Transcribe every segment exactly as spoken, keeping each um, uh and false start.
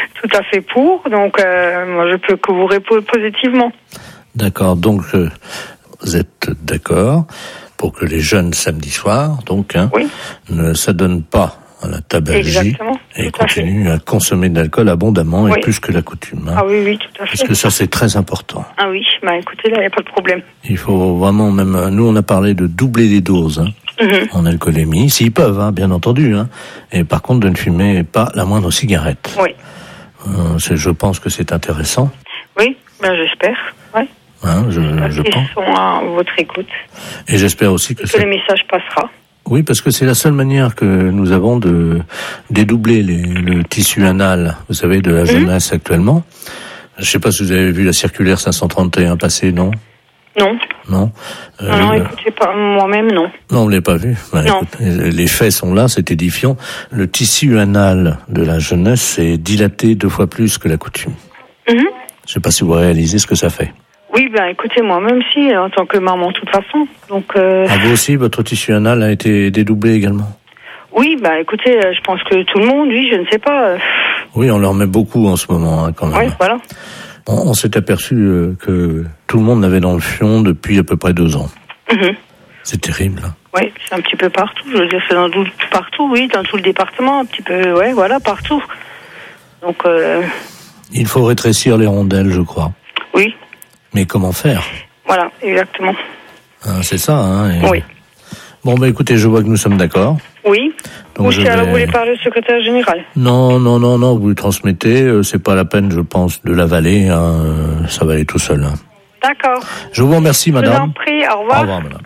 tout à fait pour. Donc, euh, moi, je peux que vous répondre positivement. D'accord. Donc, euh, vous êtes d'accord pour que les jeunes samedi soir, donc, hein, oui. ne s'adonnent pas à la tabagie. Exactement, et continuent à, à consommer de l'alcool abondamment oui. et plus que la coutume. Hein. Ah oui, oui, tout à fait. Parce que ça, c'est très important. Ah oui, bah écoutez, là, il n'y a pas de problème. Il faut vraiment même... Nous, on a parlé de doubler les doses hein, mm-hmm. en alcoolémie, s'ils peuvent, hein, bien entendu. Hein. Et par contre, de ne fumer pas la moindre cigarette. Oui. Euh, c'est, je pense que c'est intéressant. Oui, ben j'espère, oui. Hein, je, je pense. Ils sont à votre écoute. Et j'espère aussi que, que le message passera. Oui, parce que c'est la seule manière que nous avons de dédoubler les, le tissu anal, vous savez, de la jeunesse mmh. actuellement. Je ne sais pas si vous avez vu la circulaire cinq cent trente et un passer, non ? Non. Non. Euh, non, non, écoutez, pas, moi-même, non. Non, on ne l'a pas vu. Ben, non. Écoute, les faits sont là, c'est édifiant. Le tissu anal de la jeunesse est dilaté deux fois plus que la coutume. Mmh. Je ne sais pas si vous réalisez ce que ça fait. Oui, ben écoutez, moi même si, en tant que maman, de toute façon. Donc. Euh... Ah, vous aussi, votre tissu anal a été dédoublé également. Oui, ben écoutez, je pense que tout le monde, oui, je ne sais pas. Oui, on leur met beaucoup en ce moment, hein, quand même. Oui, voilà. On, on s'est aperçu euh, que tout le monde l'avait dans le fion depuis à peu près deux ans. Mmh. C'est terrible. Hein. Oui, c'est un petit peu partout. Je veux dire, c'est dans tout, partout, oui, dans tout le département, un petit peu, ouais, voilà, partout. Donc. Euh... Il faut rétrécir les rondelles, je crois. Oui. Mais comment faire ? Voilà, exactement. Hein, c'est ça, hein et... Oui. Bon, bah écoutez, je vois que nous sommes d'accord. Oui. Donc, Ou si vais... alors vous voulez parler au secrétaire général ? Non, non, non, non, vous lui transmettez. Euh, c'est pas la peine, je pense, de l'avaler. Hein, euh, ça va aller tout seul. Hein. D'accord. Je vous remercie, madame. Je vous en prie, au revoir. Au revoir, madame.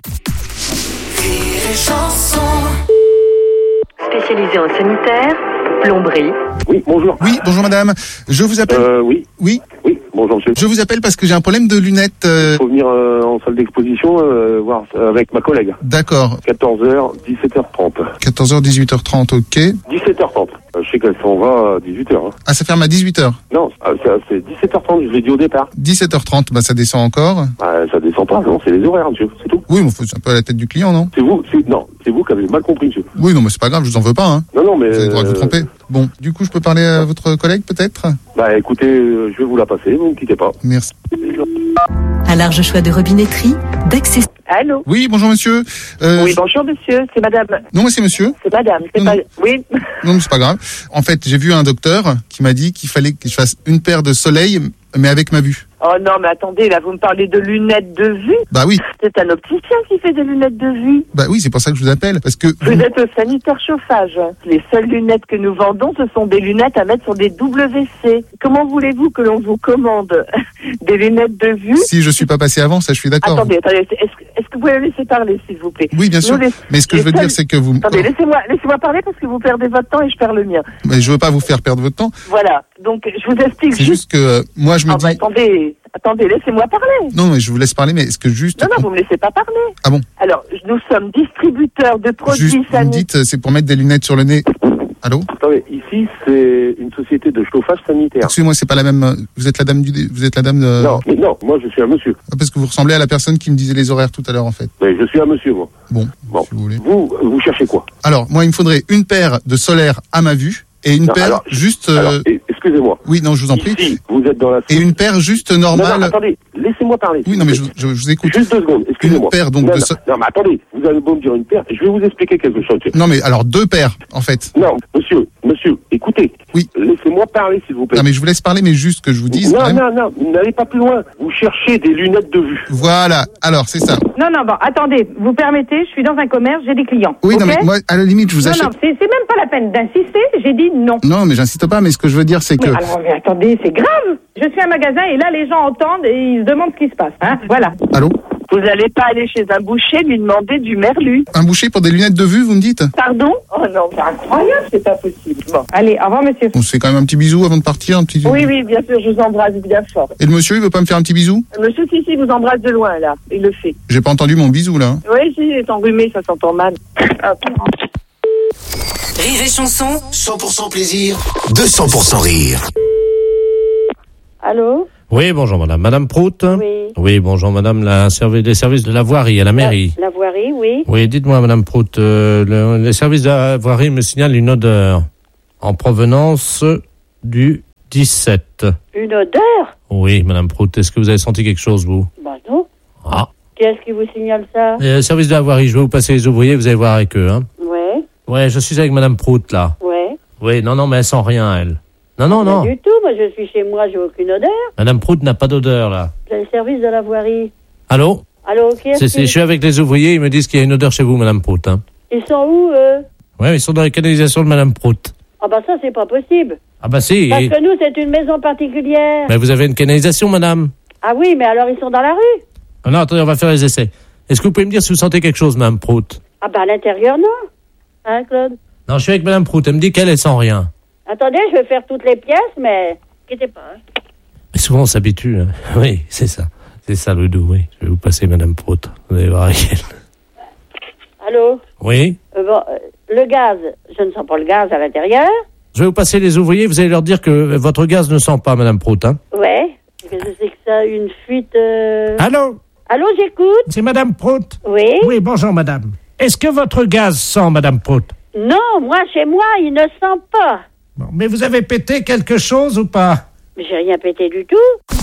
Spécialisé en sanitaire, plomberie. Oui, bonjour. Oui, bonjour madame. Je vous appelle. Euh, oui. Oui. Oui, bonjour monsieur. Je vous appelle parce que j'ai un problème de lunettes. Euh... Il faut venir euh, en salle d'exposition euh, voir avec ma collègue. D'accord. quatorze heures, dix-sept heures trente. quatorze heures, dix-huit heures trente, ok. dix-sept heures trente. Je sais qu'elle s'en va à dix-huit heures. Hein. Ah, ça ferme à dix-huit heures. Non, c'est dix-sept heures trente, je l'ai dit au départ. dix-sept heures trente, bah ça descend encore. Bah, ça descend pas, non, c'est les horaires, monsieur, c'est tout. Oui, mais c'est un peu à la tête du client, non ? C'est vous, c'est, non, c'est vous qui avez mal compris, monsieur. Oui, non, mais c'est pas grave, je vous en veux pas, hein. Non, non, mais... Vous avez le droit de vous tromper. Bon, du coup, je peux parler à votre collègue, peut-être ? Bah, écoutez, euh, je vais vous la passer, vous ne quittez pas. Merci. Un large choix de robinetterie, d'accès... Allô ? Oui, bonjour monsieur. Euh, oui, bonjour monsieur, c'est madame. Non, mais c'est monsieur. C'est madame, c'est non, pas... Non. Oui. Non, mais c'est pas grave. En fait, j'ai vu un docteur qui m'a dit qu'il fallait que je fasse une paire de soleil, mais avec ma vue. Oh non, mais attendez, là, vous me parlez de lunettes de vue ? Bah oui. C'est un opticien qui fait des lunettes de vue. Bah oui, c'est pour ça que je vous appelle, parce que... Vous, vous êtes au sanitaire chauffage. Les seules lunettes que nous vendons, ce sont des lunettes à mettre sur des W C. Comment voulez-vous que l'on vous commande des lunettes de vue ? Si je suis pas passé avant, ça je suis d'accord. Attendez, attendez, est-ce, est-ce que vous pouvez me laisser parler, s'il vous plaît ? Oui, bien sûr. Les, mais ce que je veux seuls... dire, c'est que vous... Attendez, laissez-moi, laissez-moi parler parce que vous perdez votre temps et je perds le mien. Mais je veux pas vous faire perdre votre temps. Voilà, donc je vous explique c'est juste... juste que euh, moi je me ah, dis... bah, attendez... Attendez, laissez-moi parler. Non, mais je vous laisse parler, mais est-ce que juste... Non, non, vous me laissez pas parler. Ah bon ? Alors, nous sommes distributeurs de produits juste, sanitaires. Vous me dites, c'est pour mettre des lunettes sur le nez. Allô ? Attendez, ici, c'est une société de chauffage sanitaire. Excusez-moi, c'est pas la même... Vous êtes la dame du... Vous êtes la dame de... Non, mais non, moi je suis un monsieur. Ah, parce que vous ressemblez à la personne qui me disait les horaires tout à l'heure, en fait. Mais je suis un monsieur, moi. Bon, bon. si vous voulez. Vous, vous cherchez quoi ? Alors, moi, il me faudrait une paire de solaires à ma vue et une non, paire alors, juste... Alors, excusez-moi. Oui, non, je vous en prie. Ici, vous êtes dans la... Et une paire juste normale... Non, non, attendez, laissez-moi parler. Oui, non, mais je, je, je vous écoute. Juste deux secondes, excusez-moi. Une paire, donc, non, de... Non, non, mais attendez, vous allez beau me dire une paire, je vais vous expliquer quelque chose. Non, mais alors, deux paires, en fait. Non, monsieur, monsieur, écoutez. Oui. Laissez-moi parler, s'il vous plaît. Non, mais je vous laisse parler, mais juste que je vous dise... Non, même... non, non, n'allez pas plus loin. Vous cherchez des lunettes de vue. Voilà, alors, c'est ça. Non, non, bon, attendez, vous permettez, je suis dans un commerce, j'ai des clients. Oui, okay non, mais moi, à la limite, je vous non, achète... Non, non, c'est, c'est même pas la peine d'insister, j'ai dit non. Non, mais j'insiste pas, mais ce que je veux dire, c'est que... Mais alors, mais attendez, c'est grave. Je suis à un magasin et là, les gens entendent et ils se demandent ce qui se passe, hein, voilà. Allô ? Vous n'allez pas aller chez un boucher lui demander du merlu. Un boucher pour des lunettes de vue, vous me dites ? Pardon ? Oh non, c'est incroyable, c'est pas possible. Bon. Allez, au revoir, monsieur. On se fait quand même un petit bisou avant de partir, un petit... Oui, oui, bien sûr, je vous embrasse bien fort. Et le monsieur, il veut pas me faire un petit bisou ? Monsieur, si, si, vous embrasse de loin, là. Il le fait. J'ai pas entendu mon bisou, là. Oui, si, il est enrhumé, ça s'entend mal. Rire et chanson, cent pour cent plaisir, deux cents pour cent rire. Allô ? Oui, bonjour madame. Madame Prout ? Oui. Oui, bonjour madame, la servi- les services de la voirie à la mairie. La, la voirie, oui. Oui, dites-moi madame Prout, euh, le, les services de la voirie me signalent une odeur en provenance du dix-sept. Une odeur? Oui, Madame Prout. Est-ce que vous avez senti quelque chose, vous? Bah non. Ah. Qui est-ce qui vous signale ça? Le service de la voirie, je vais vous passer les ouvriers, vous allez voir avec eux. Hein. Ouais. Ouais, je suis avec Madame Prout, là. Ouais. Oui, non, non, mais elle sent rien, elle. Non, non, non. Pas du tout, moi je suis chez moi, j'ai aucune odeur. Madame Prout n'a pas d'odeur, là. C'est le service de la voirie. Allô? Allô, qui est-ce c'est, c'est, qui... Je suis avec les ouvriers, ils me disent qu'il y a une odeur chez vous, Madame Prout. Hein. Ils sont où, eux? Oui, ils sont dans les canalisations de Madame Prout. Ah bah ça, c'est pas possible. Ah bah si. Parce et... que nous, c'est une maison particulière. Mais vous avez une canalisation, madame? Ah oui, mais alors ils sont dans la rue? Ah non, attendez, on va faire les essais. Est-ce que vous pouvez me dire si vous sentez quelque chose, Madame Prout? Ah bah à l'intérieur, non. Hein, Claude? Non, je suis avec Madame Prout, elle me dit qu'elle, elle sent rien. Attendez, je vais faire toutes les pièces, mais... Inquiétez pas. Hein. Mais souvent, on s'habitue. Hein. Oui, c'est ça. C'est ça le doux, oui. Je vais vous passer Madame Prout. Vous allez voir avec elle. Allô? Oui? euh, bon, euh, le gaz, je ne sens pas le gaz à l'intérieur. Je vais vous passer les ouvriers, vous allez leur dire que votre gaz ne sent pas, Madame Prout. Hein. Ouais. Qu'est-ce que c'est que ça? Une fuite... Euh... Allô? Allô, j'écoute? C'est Madame Prout? Oui? Oui, bonjour, madame. Est-ce que votre gaz sent, Madame Prout? Non, moi, chez moi, il ne sent pas. Bon, mais vous avez pété quelque chose ou pas? J'ai rien pété du tout.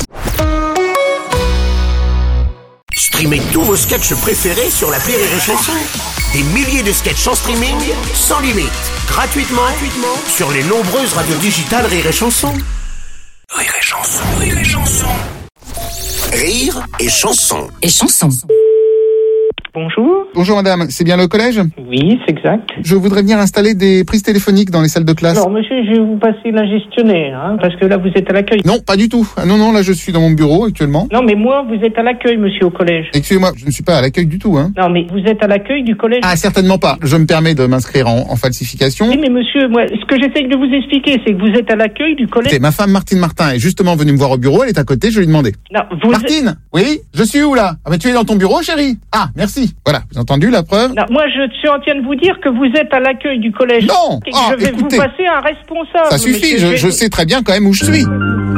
Streamez tous vos sketchs préférés sur l'appli Rire et Chanson. Des milliers de sketchs en streaming, sans limite, gratuitement, gratuitement sur les nombreuses radios digitales Rire et Chanson. Rire et Chanson, Rire et Chanson. Rire et Chanson. Et chanson. Bonjour. Bonjour madame, c'est bien le collège? Oui, c'est exact. Je voudrais venir installer des prises téléphoniques dans les salles de classe. Alors monsieur, je vais vous passer la gestionnaire, hein, parce que là vous êtes à l'accueil. Non, pas du tout. Ah non, non, là je suis dans mon bureau actuellement. Non, mais moi vous êtes à l'accueil, monsieur, au collège. Excusez-moi, je ne suis pas à l'accueil du tout, hein. Non, mais vous êtes à l'accueil du collège. Ah, certainement pas. Je me permets de m'inscrire en, en falsification. Oui, mais monsieur, moi, ce que j'essaye de vous expliquer, c'est que vous êtes à l'accueil du collège. C'est ma femme Martine Martin est justement venue me voir au bureau, elle est à côté, je lui ai demandé. Non, vous... Martine, oui, je suis où là? Ah bah tu es dans ton bureau, chérie. Ah, merci. Voilà, vous avez entendu la preuve? Non, moi je suis en train de vous dire que vous êtes à l'accueil du collège. Non. Et que Ah, je vais écoutez, vous passer un responsable. ça suffit, monsieur, je, je sais très bien quand même où je suis.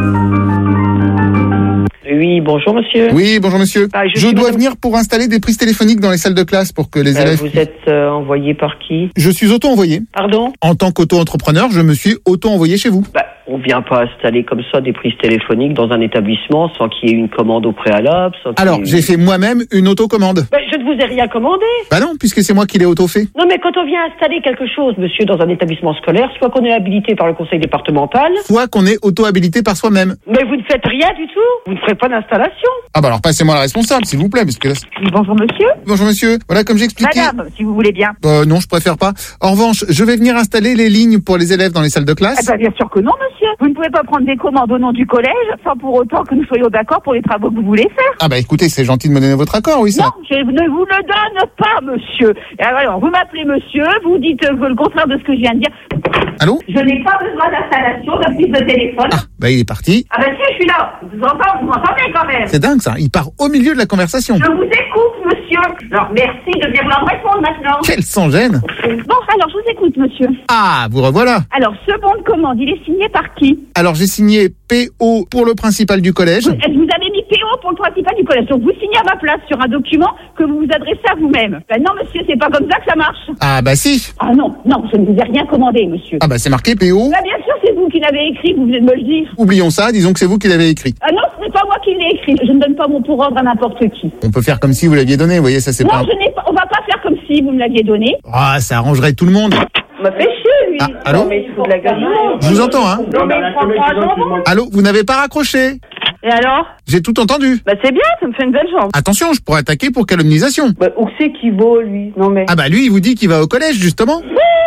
Oui, bonjour monsieur. Oui, bonjour monsieur. Ah, je je suis dois madame- venir pour installer des prises téléphoniques dans les salles de classe pour que les Euh, élèves... vous êtes euh, envoyé par qui? Je suis auto-envoyé. Pardon? En tant qu'auto-entrepreneur, je me suis auto-envoyé chez vous. Bah, on vient pas installer comme ça des prises téléphoniques dans un établissement sans qu'il y ait une commande au préalable. Sans qu'il y Alors, ait- j'ai fait moi-même une autocommande. Bah, je ne vous ai rien commandé. Bah non, puisque c'est moi qui l'ai auto-fait. Non, mais quand on vient installer quelque chose, monsieur, dans un établissement scolaire, soit qu'on est habilité par le conseil départemental, Soit qu'on est auto-habilité par soi-même. mais vous ne faites rien du tout. Vous ne ferez pas d'installation. Ah bah alors passez-moi la responsable, s'il vous plaît, parce que là... c'est- Bonjour monsieur. Bonjour monsieur, voilà comme j'expliquais... Madame, si vous voulez bien. Euh, non, je préfère pas. En revanche, je vais venir installer les lignes pour les élèves dans les salles de Eh classe. ben, bien sûr que non, monsieur. Vous ne pouvez pas prendre des commandes au nom du collège sans pour autant que nous soyons d'accord pour les travaux que vous voulez faire. Ah bah écoutez, c'est gentil de me donner votre accord, oui, ça. Non, je ne vous le donne pas, monsieur. Et alors, vous m'appelez monsieur, vous dites euh, le contraire de ce que je viens de dire. Allô? Je n'ai pas besoin d'installation de prise de téléphone. Ah, bah il est parti. Ah ben si, je suis là. Je vous entends, vous m'entendez quand même. C'est dingue ça, il part au milieu de la conversation. Je vous écoute, monsieur. Alors, merci de bien vouloir me répondre maintenant. Quel sans-gêne. Bon, alors, je vous écoute, monsieur. Ah, vous revoilà. Alors, ce bon de commande, il est signé par qui? Alors j'ai signé P O pour le principal du collège. Vous, vous avez mis P O pour le principal du collège. Donc, vous signez à ma place sur un document que vous vous adressez à vous-même. Ben non, monsieur, c'est pas comme ça que ça marche. Ah bah si. Ah non, non, je ne vous ai rien commandé, monsieur. Ah bah c'est marqué P O. Là, bien sûr, c'est vous qui l'avez écrit, vous venez de me le dire. Oublions ça, disons que c'est vous qui l'avez écrit. Ah non, ce n'est pas moi qui l'ai écrit. Je ne donne pas mon pour ordre à n'importe qui. On peut faire comme si vous l'aviez donné, vous voyez, ça c'est Non, pas... je n'ai pas, on va pas faire comme si vous me l'aviez donné. Ah, ça arrangerait tout le monde. m'a fait chier, lui. Ah, allô? Non, mais il se fout de la gueule du monde. Je vous entends, hein. Non, mais il prend pas un jambon. Allô, vous n'avez pas raccroché? Et alors? J'ai tout entendu. Bah c'est bien, ça me fait une belle jambe. Attention, je pourrais attaquer pour calomnisation. Bah où c'est qu'il va, lui? Non mais... Ah bah lui, il vous dit qu'il va au collège, justement.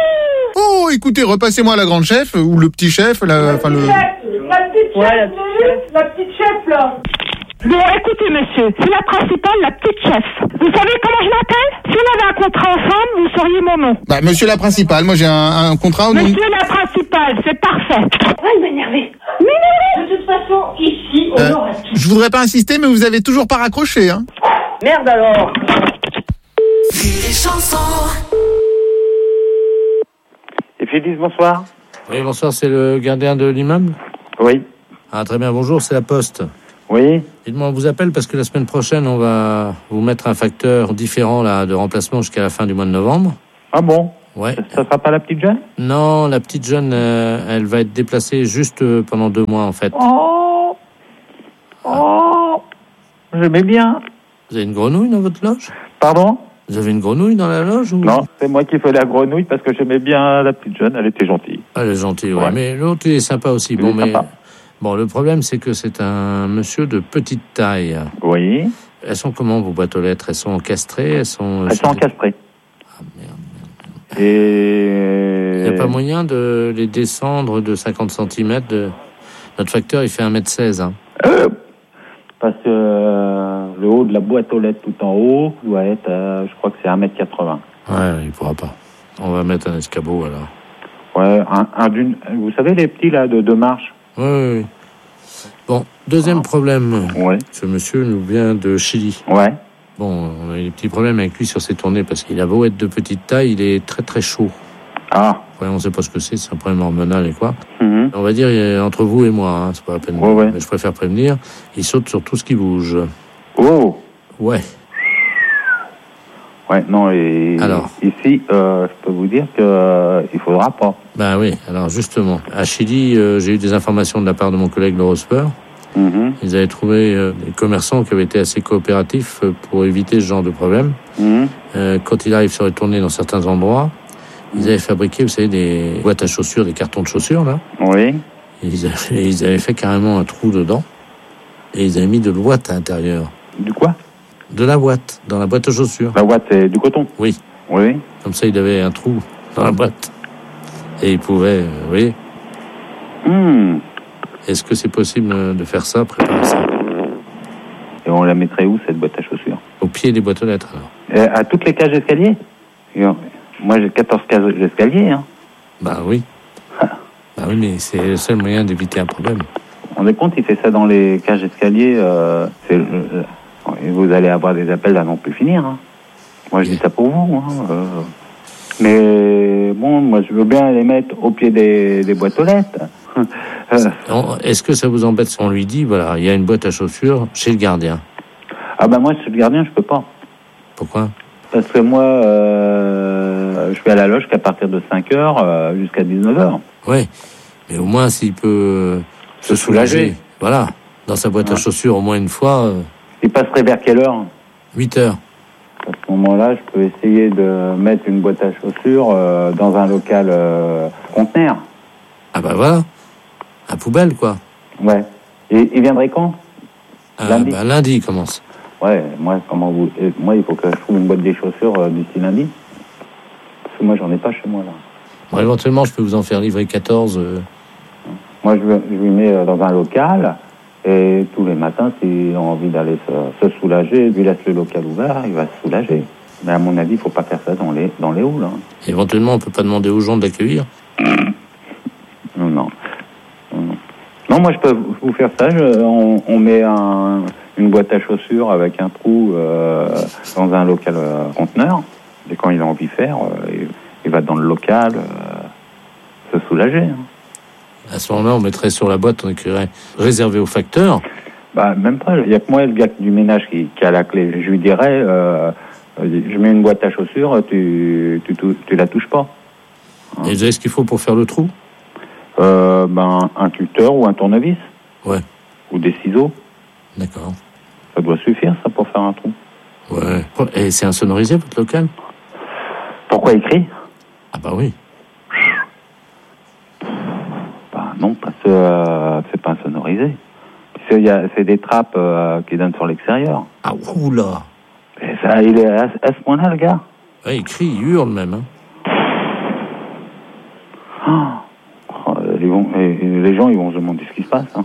Oh, écoutez, repassez-moi la grande chef, ou le petit chef, la... Enfin, le... La petite chef, ouais, la petite chef, la petite chef, là. Bon, écoutez, monsieur, c'est la principale, la petite chef. Vous savez comment je m'appelle? Si on avait un contrat ensemble, vous sauriez mon nom. Bah, monsieur la principale, moi j'ai un, un contrat au nom... Monsieur la principale, c'est parfait. Ouais, il m'a énervé. Mais non, de toute façon, ici, on Euh, aura tout. je voudrais pas insister, mais vous avez toujours pas raccroché, hein. Merde alors. Et Félix, bonsoir. Oui, bonsoir, c'est le gardien de l'immeuble? Oui. Ah, très bien, bonjour, c'est la Poste. Oui. Dites-moi, on vous appelle parce que la semaine prochaine, on va vous mettre un facteur différent là, de remplacement jusqu'à la fin du mois de novembre. Ah bon? Ouais. Ça sera pas la petite jeune? Non, la petite jeune, euh, elle va être déplacée juste euh, pendant deux mois, en fait. Oh Oh J'aimais bien. Vous avez une grenouille dans votre loge? Pardon? Vous avez une grenouille dans la loge ou... Non, c'est moi qui fais la grenouille parce que j'aimais bien la petite jeune, elle était gentille. Elle est gentille, ouais. Ouais. Mais l'autre, il est sympa aussi. Il Bon, est mais... sympa. Bon, le problème, c'est que c'est un monsieur de petite taille. Oui. Elles sont comment, vos boîtes aux lettres? Elles sont encastrées? Elles sont... Elles sont encastrées. Ah, merde. Et... Il n'y a pas moyen de les descendre de cinquante centimètres de... Notre facteur, il fait un mètre seize. Hein. Euh, parce que euh, le haut de la boîte aux lettres tout en haut doit être, euh, je crois que c'est un mètre quatre-vingts. Ouais, il pourra pas. On va mettre un escabeau, alors. Ouais, un, un d'une... Vous savez, les petits, là, de deux marches? Oui, oui, oui. Bon, deuxième problème. Ouais. Ce monsieur nous vient de Chili. Ouais. Bon, on a eu des petits problèmes avec lui sur ses tournées parce qu'il a beau être de petite taille, il est très très chaud. Ah. Ouais, on sait pas ce que c'est, c'est un problème hormonal et quoi. Mm-hmm. On va dire euh, entre vous et moi, hein, c'est pas la peine. Ouais, ouais. Mais je préfère prévenir, il saute sur tout ce qui bouge. Oh. Ouais. Ouais, non, et alors, ici, euh, je peux vous dire que euh, il faudra pas. Ben oui, alors justement, à Chili, euh, j'ai eu des informations de la part de mon collègue Laurent Spur. Mm-hmm. Ils avaient trouvé euh, des commerçants qui avaient été assez coopératifs euh, pour éviter ce genre de problème. Mm-hmm. Euh, quand il arrive sur les tournées dans certains endroits, ils avaient fabriqué, vous savez, des boîtes à chaussures, des cartons de chaussures, là. Oui. Et ils, avaient, ils avaient fait carrément un trou dedans. Et ils avaient mis de l'ouate à l'intérieur. Du quoi? De la ouate, dans la boîte à chaussures. La ouate, c'est du coton? Oui. Oui. Comme ça, il avait un trou dans la boîte. Et il pouvait, euh, vous voyez. Mm. Est-ce que c'est possible de faire ça, préparer ça? Et on la mettrait où, cette boîte à chaussures? Au pied des boîtes aux lettres, alors. Et à toutes les cages d'escalier? Moi, j'ai quatorze cages d'escalier, hein. Bah oui. Bah oui, mais c'est le seul moyen d'éviter un problème. On est compte, il fait ça dans les cages d'escalier, euh, c'est, euh, vous allez avoir des appels à non plus finir, hein. Moi, je dis ça pour vous, hein. Euh, mais bon, moi, je veux bien les mettre au pied des, des boîtes aux lettres. Est-ce que ça vous embête si on lui dit, voilà, il y a une boîte à chaussures chez le gardien? Ah bah moi, chez le gardien, je peux pas. Pourquoi? Parce que moi, euh, je vais à la loge qu'à partir de cinq heures euh, jusqu'à dix-neuf heures. Oui, mais au moins s'il peut euh, se, se soulager. soulager, voilà, dans sa boîte ouais. à chaussures au moins une fois. Euh... Il passerait vers quelle heure? huit heures. À ce moment-là, je peux essayer de mettre une boîte à chaussures euh, dans un local euh, conteneur. Ah bah voilà, à poubelle quoi. Ouais. Et il viendrait quand? euh, Lundi. Bah, lundi il commence. Ouais, moi, comment vous... moi, il faut que je trouve une boîte des chaussures euh, d'ici lundi. Parce que moi, j'en ai pas chez moi, là. Bon, éventuellement, je peux vous en faire livrer quatorze. Euh... Moi, je, je lui mets dans un local, et tous les matins, s'il a envie d'aller se, se soulager, lui laisse le local ouvert, il va se soulager. Mais à mon avis, il faut pas faire ça dans les, dans les halls. Hein. Éventuellement, on peut pas demander aux gens de l'accueillir. Non, non. Non, moi, je peux vous faire ça. Je, on, on met un... une boîte à chaussures avec un trou euh, dans un local euh, conteneur. Et quand il a envie de faire, euh, il, il va dans le local euh, se soulager. Hein. À ce moment-là, on mettrait sur la boîte, on écrirait réservé au facteur. Bah, même pas. Il n'y a que moi, le gars du ménage qui, qui a la clé. Je lui dirais, euh, je mets une boîte à chaussures, tu, tu, tu, tu la touches pas. Hein. Et vous avez ce qu'il faut pour faire le trou? euh, ben, un tuteur ou un tournevis. Ouais. Ou des ciseaux. D'accord. Ça doit suffire, ça, pour faire un trou. Ouais. Et c'est insonorisé, votre local? Pourquoi écrit? Ah bah oui. Bah non, parce que euh, c'est pas insonorisé. C'est, y a, c'est des trappes euh, qui donnent sur l'extérieur. Ah oula. Et ça, il est à, à ce point-là, le gars. Ouais, il crie, il hurle même. Hein. Oh, les, vont, et, et les gens, ils vont se demander ce qui se passe. Hein.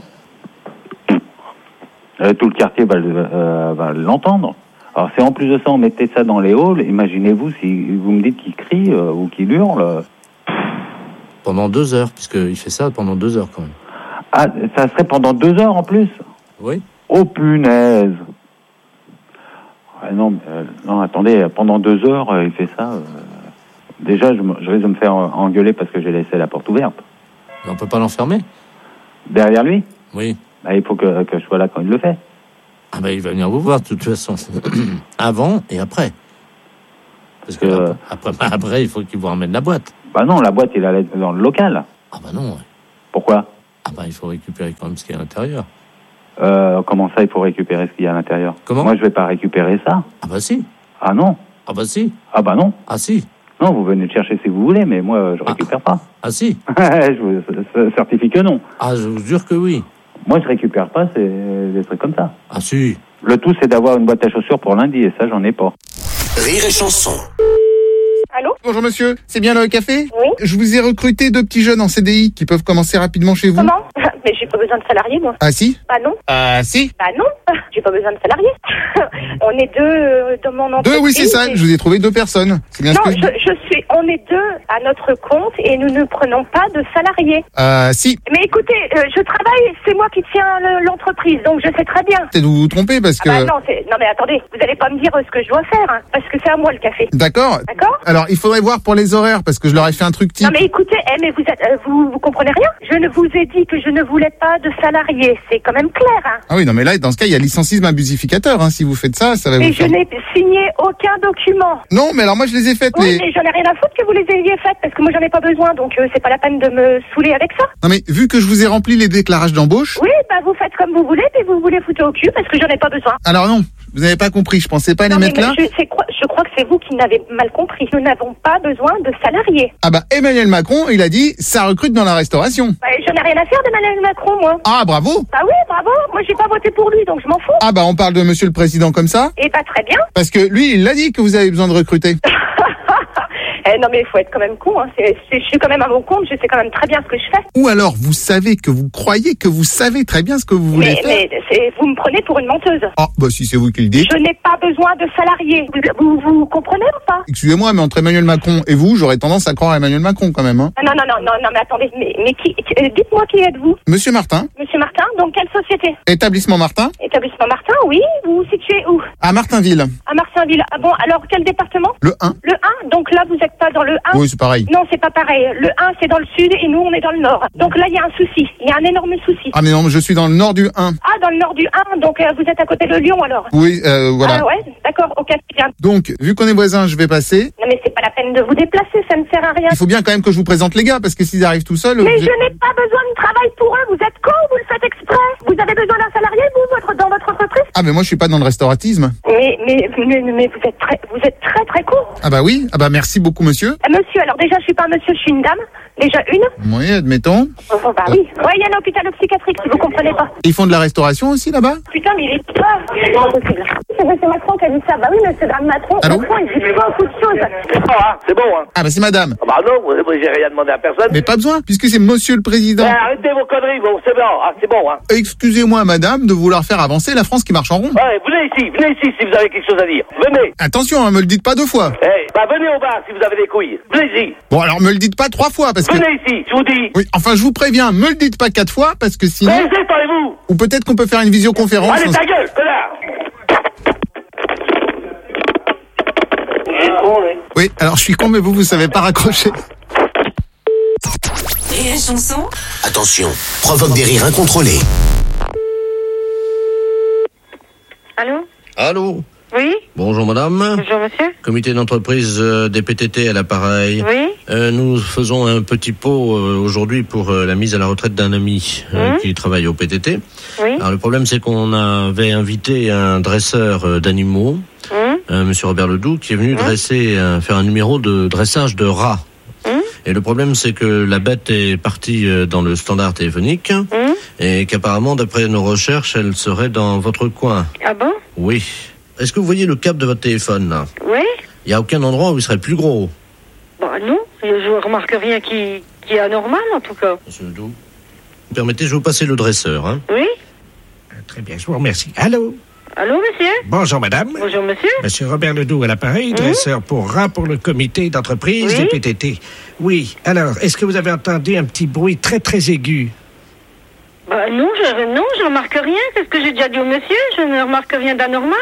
Euh, tout le quartier va, euh, va l'entendre. Alors, si en plus de ça, on mettait ça dans les halls, imaginez-vous si vous me dites qu'il crie euh, ou qu'il hurle. Euh... Pendant deux heures, puisqu'il fait ça pendant deux heures quand même. Ah, ça serait pendant deux heures en plus? Oui. Oh punaise! Ouais, non, euh, non, attendez, pendant deux heures, euh, il fait ça. Euh... Déjà, je, je risque de me faire engueuler parce que j'ai laissé la porte ouverte. Mais on peut pas l'enfermer? Derrière lui? Oui. Bah, il faut que, que je sois là quand il le fait. Ah bah il va venir vous voir de toute façon. Avant et après. Parce que euh... après, après, il faut qu'il vous ramène la boîte. Bah non, la boîte, il allait dans le local. Ah bah non. Pourquoi? Ah bah il faut récupérer quand même ce qu'il y a à l'intérieur. Euh, comment ça, il faut récupérer ce qu'il y a à l'intérieur? Comment? Moi, je vais pas récupérer ça. Ah bah si. Ah non. Ah bah si. Ah bah non. Ah si. Non, vous venez le chercher si vous voulez, mais moi, je récupère ah. pas. Ah si. Je vous certifie que non. Ah, je vous jure que oui. Moi, je récupère pas, c'est des trucs comme ça. Ah si. Le tout, c'est d'avoir une boîte à chaussures pour lundi, et ça, j'en ai pas. Rire et chanson. Allô? Bonjour monsieur, c'est bien le café? Oui. Je vous ai recruté deux petits jeunes en C D I qui peuvent commencer rapidement chez vous. Comment? Mais j'ai pas besoin de salariés, moi. Ah si? Bah non. Ah si? Bah non, j'ai pas besoin de salariés. On est deux euh, dans mon entreprise. Deux, oui c'est ça, et... je vous ai trouvé deux personnes. C'est bien non, ce que je... je, je suis, on est deux à notre compte et nous ne prenons pas de salariés. Ah si. Mais écoutez, euh, je travaille, c'est moi qui tiens le, l'entreprise, donc je sais très bien. Peut-être vous vous trompez parce que... Ah bah non, c'est... non mais attendez, vous allez pas me dire ce que je dois faire, hein, parce que c'est à moi le café. D'accord. D'accord. Alors il faudrait voir pour les horaires parce que je leur ai fait un truc type. Non mais écoutez, eh, mais vous, êtes, euh, vous vous comprenez rien? Je ne vous ai dit que je ne voulais pas de salariés, c'est quand même clair. Hein. Ah oui, non mais là dans ce cas il y a licencisme abusificateur. Hein. Si vous faites ça, ça va mais vous faire... je n'ai signé aucun document. Non, mais alors moi je les ai faites. Oui, les... mais j'en ai rien à foutre que vous les ayez faites parce que moi j'en ai pas besoin, donc euh, c'est pas la peine de me saouler avec ça. Non mais vu que je vous ai rempli les déclarages d'embauche... Oui, bah vous faites comme vous voulez, mais vous voulez foutre au cul parce que j'en ai pas besoin. Alors non, vous n'avez pas compris, je pensais pas non, les mais mettre là. Je, c'est, je crois que c'est vous qui n'avez mal compris. Nous n'avons pas besoin de salariés. Ah bah Emmanuel Macron, il a dit ça recrute dans la restauration. Bah, j'en ai rien à faire d'Emmanuel Macron, moi. Ah bravo. Bah oui, bravo. Moi j'ai pas voté pour lui, donc je m'en fous. Ah bah on parle de monsieur le président comme ça. Et bah très bien. Parce que lui, il l'a dit que vous avez besoin de recruter. Eh non mais il faut être quand même con, hein. c'est, c'est, je suis quand même à mon compte, je sais quand même très bien ce que je fais. Ou alors vous savez que vous croyez que vous savez très bien ce que vous voulez mais, faire. Mais c'est, vous me prenez pour une menteuse. Ah bah si c'est vous qui le dites. Je n'ai pas besoin de salariés. Vous, vous, vous comprenez ou pas? Excusez-moi, mais entre Emmanuel Macron et vous, j'aurais tendance à croire à Emmanuel Macron quand même. Hein. Non, non, non, non, non, mais attendez, mais, mais qui, qui, dites-moi qui êtes-vous? Monsieur Martin. Monsieur Martin, donc quelle société? Établissement Martin. Établissement Martin, oui. Vous vous situez où? À Martinville. À Martinville. Ah bon, alors quel département? Le un. Le un, donc là vous n'êtes pas dans le un? Oui, c'est pareil. Non, c'est pas pareil. Le un, c'est dans le sud et nous, on est dans le nord. Donc là, il y a un souci. Il y a un énorme souci. Ah mais non, je suis dans le nord du un. Ah, dans le nord du un, donc euh, vous êtes à côté de Lyon alors? Oui, euh, voilà. Ah ouais, d'accord, ok, c'est bien. Donc, vu qu'on est voisins, je vais passer. Non mais c'est pas la peine de vous déplacer, ça ne sert à rien. Il faut bien quand même que je vous présente les gars, parce que s'ils arrivent tout seuls... Mais vous... je n'ai pas besoin de travail pour eux, vous êtes con, vous le faites exprès. Vous avez besoin d'un salarié, vous, votre, dans votre entreprise? Ah mais moi je suis pas dans le restauratisme. Mais, mais, mais, mais vous êtes très, vous êtes très très con. Ah bah oui, ah bah merci beaucoup monsieur. Ah, monsieur, alors déjà je suis pas un monsieur, je suis une dame. Déjà une. Oui, admettons. Oh, bah oui. Ouais, il y a un hôpital psychiatrique, si vous comprenez pas. Ils font de la restauration aussi là-bas? Putain, mais il est pas. C'est impossible. C'est monsieur Macron qui a dit ça. Bah oui, monsieur Macron. Allô? Macron, il dit beaucoup de choses. C'est bon, hein, c'est bon, hein. Ah bah c'est madame. Ah bah non, moi, moi, j'ai rien demandé à personne. Mais pas besoin, puisque c'est monsieur le président. Eh, arrêtez vos conneries, bon, c'est bon, ah, c'est bon, hein. Excusez-moi madame de vouloir faire avancer la France qui marche en rond. Ouais, venez ici, venez ici si vous avez quelque chose à dire. Venez. Attention, hein, me le dites pas deux fois. Eh, bah venez au bar si vous avez des couilles. Venez ici. Bon alors me le dites pas trois fois parce que... Venez ici, je vous dis. Oui, enfin je vous préviens, me le dites pas quatre fois parce que sinon... Laissez, parlez-vous. Ou peut-être qu'on peut faire une visioconférence. Allez, ta gueule, connard. Oui, alors je suis con mais vous, vous savez pas raccrocher. Et la chanson? Attention, provoque des rires incontrôlés. Allô? Allô? Oui? Bonjour madame. Bonjour monsieur. Comité d'entreprise euh, des P T T à l'appareil. Oui? Euh, nous faisons un petit pot euh, aujourd'hui pour euh, la mise à la retraite d'un ami euh, mmh. qui travaille au P T T. Oui? Alors le problème c'est qu'on avait invité un dresseur euh, d'animaux, mmh. euh, monsieur Robert Ledoux, qui est venu mmh. dresser, euh, faire un numéro de dressage de rats. Mmh. Et le problème c'est que la bête est partie euh, dans le standard téléphonique mmh. et qu'apparemment d'après nos recherches elle serait dans votre coin. Ah bon? Oui. Est-ce que vous voyez le câble de votre téléphone, là? Oui. Il n'y a aucun endroit où il serait plus gros. Bah non, je ne remarque rien qui, qui est anormal, en tout cas. Monsieur Ledoux, vous permettez, je vais vous passer le dresseur, hein? Oui. Euh, très bien, je vous remercie. Allô? Allô, monsieur? Bonjour, madame. Bonjour, monsieur. Monsieur Robert Ledoux à l'appareil, mmh. dresseur pour rats pour le comité d'entreprise oui. des P T T. Oui, alors, est-ce que vous avez entendu un petit bruit très, très aigu? Bah non, je non, je remarque rien. C'est ce que j'ai déjà dit au monsieur. Je ne remarque rien d'anormal.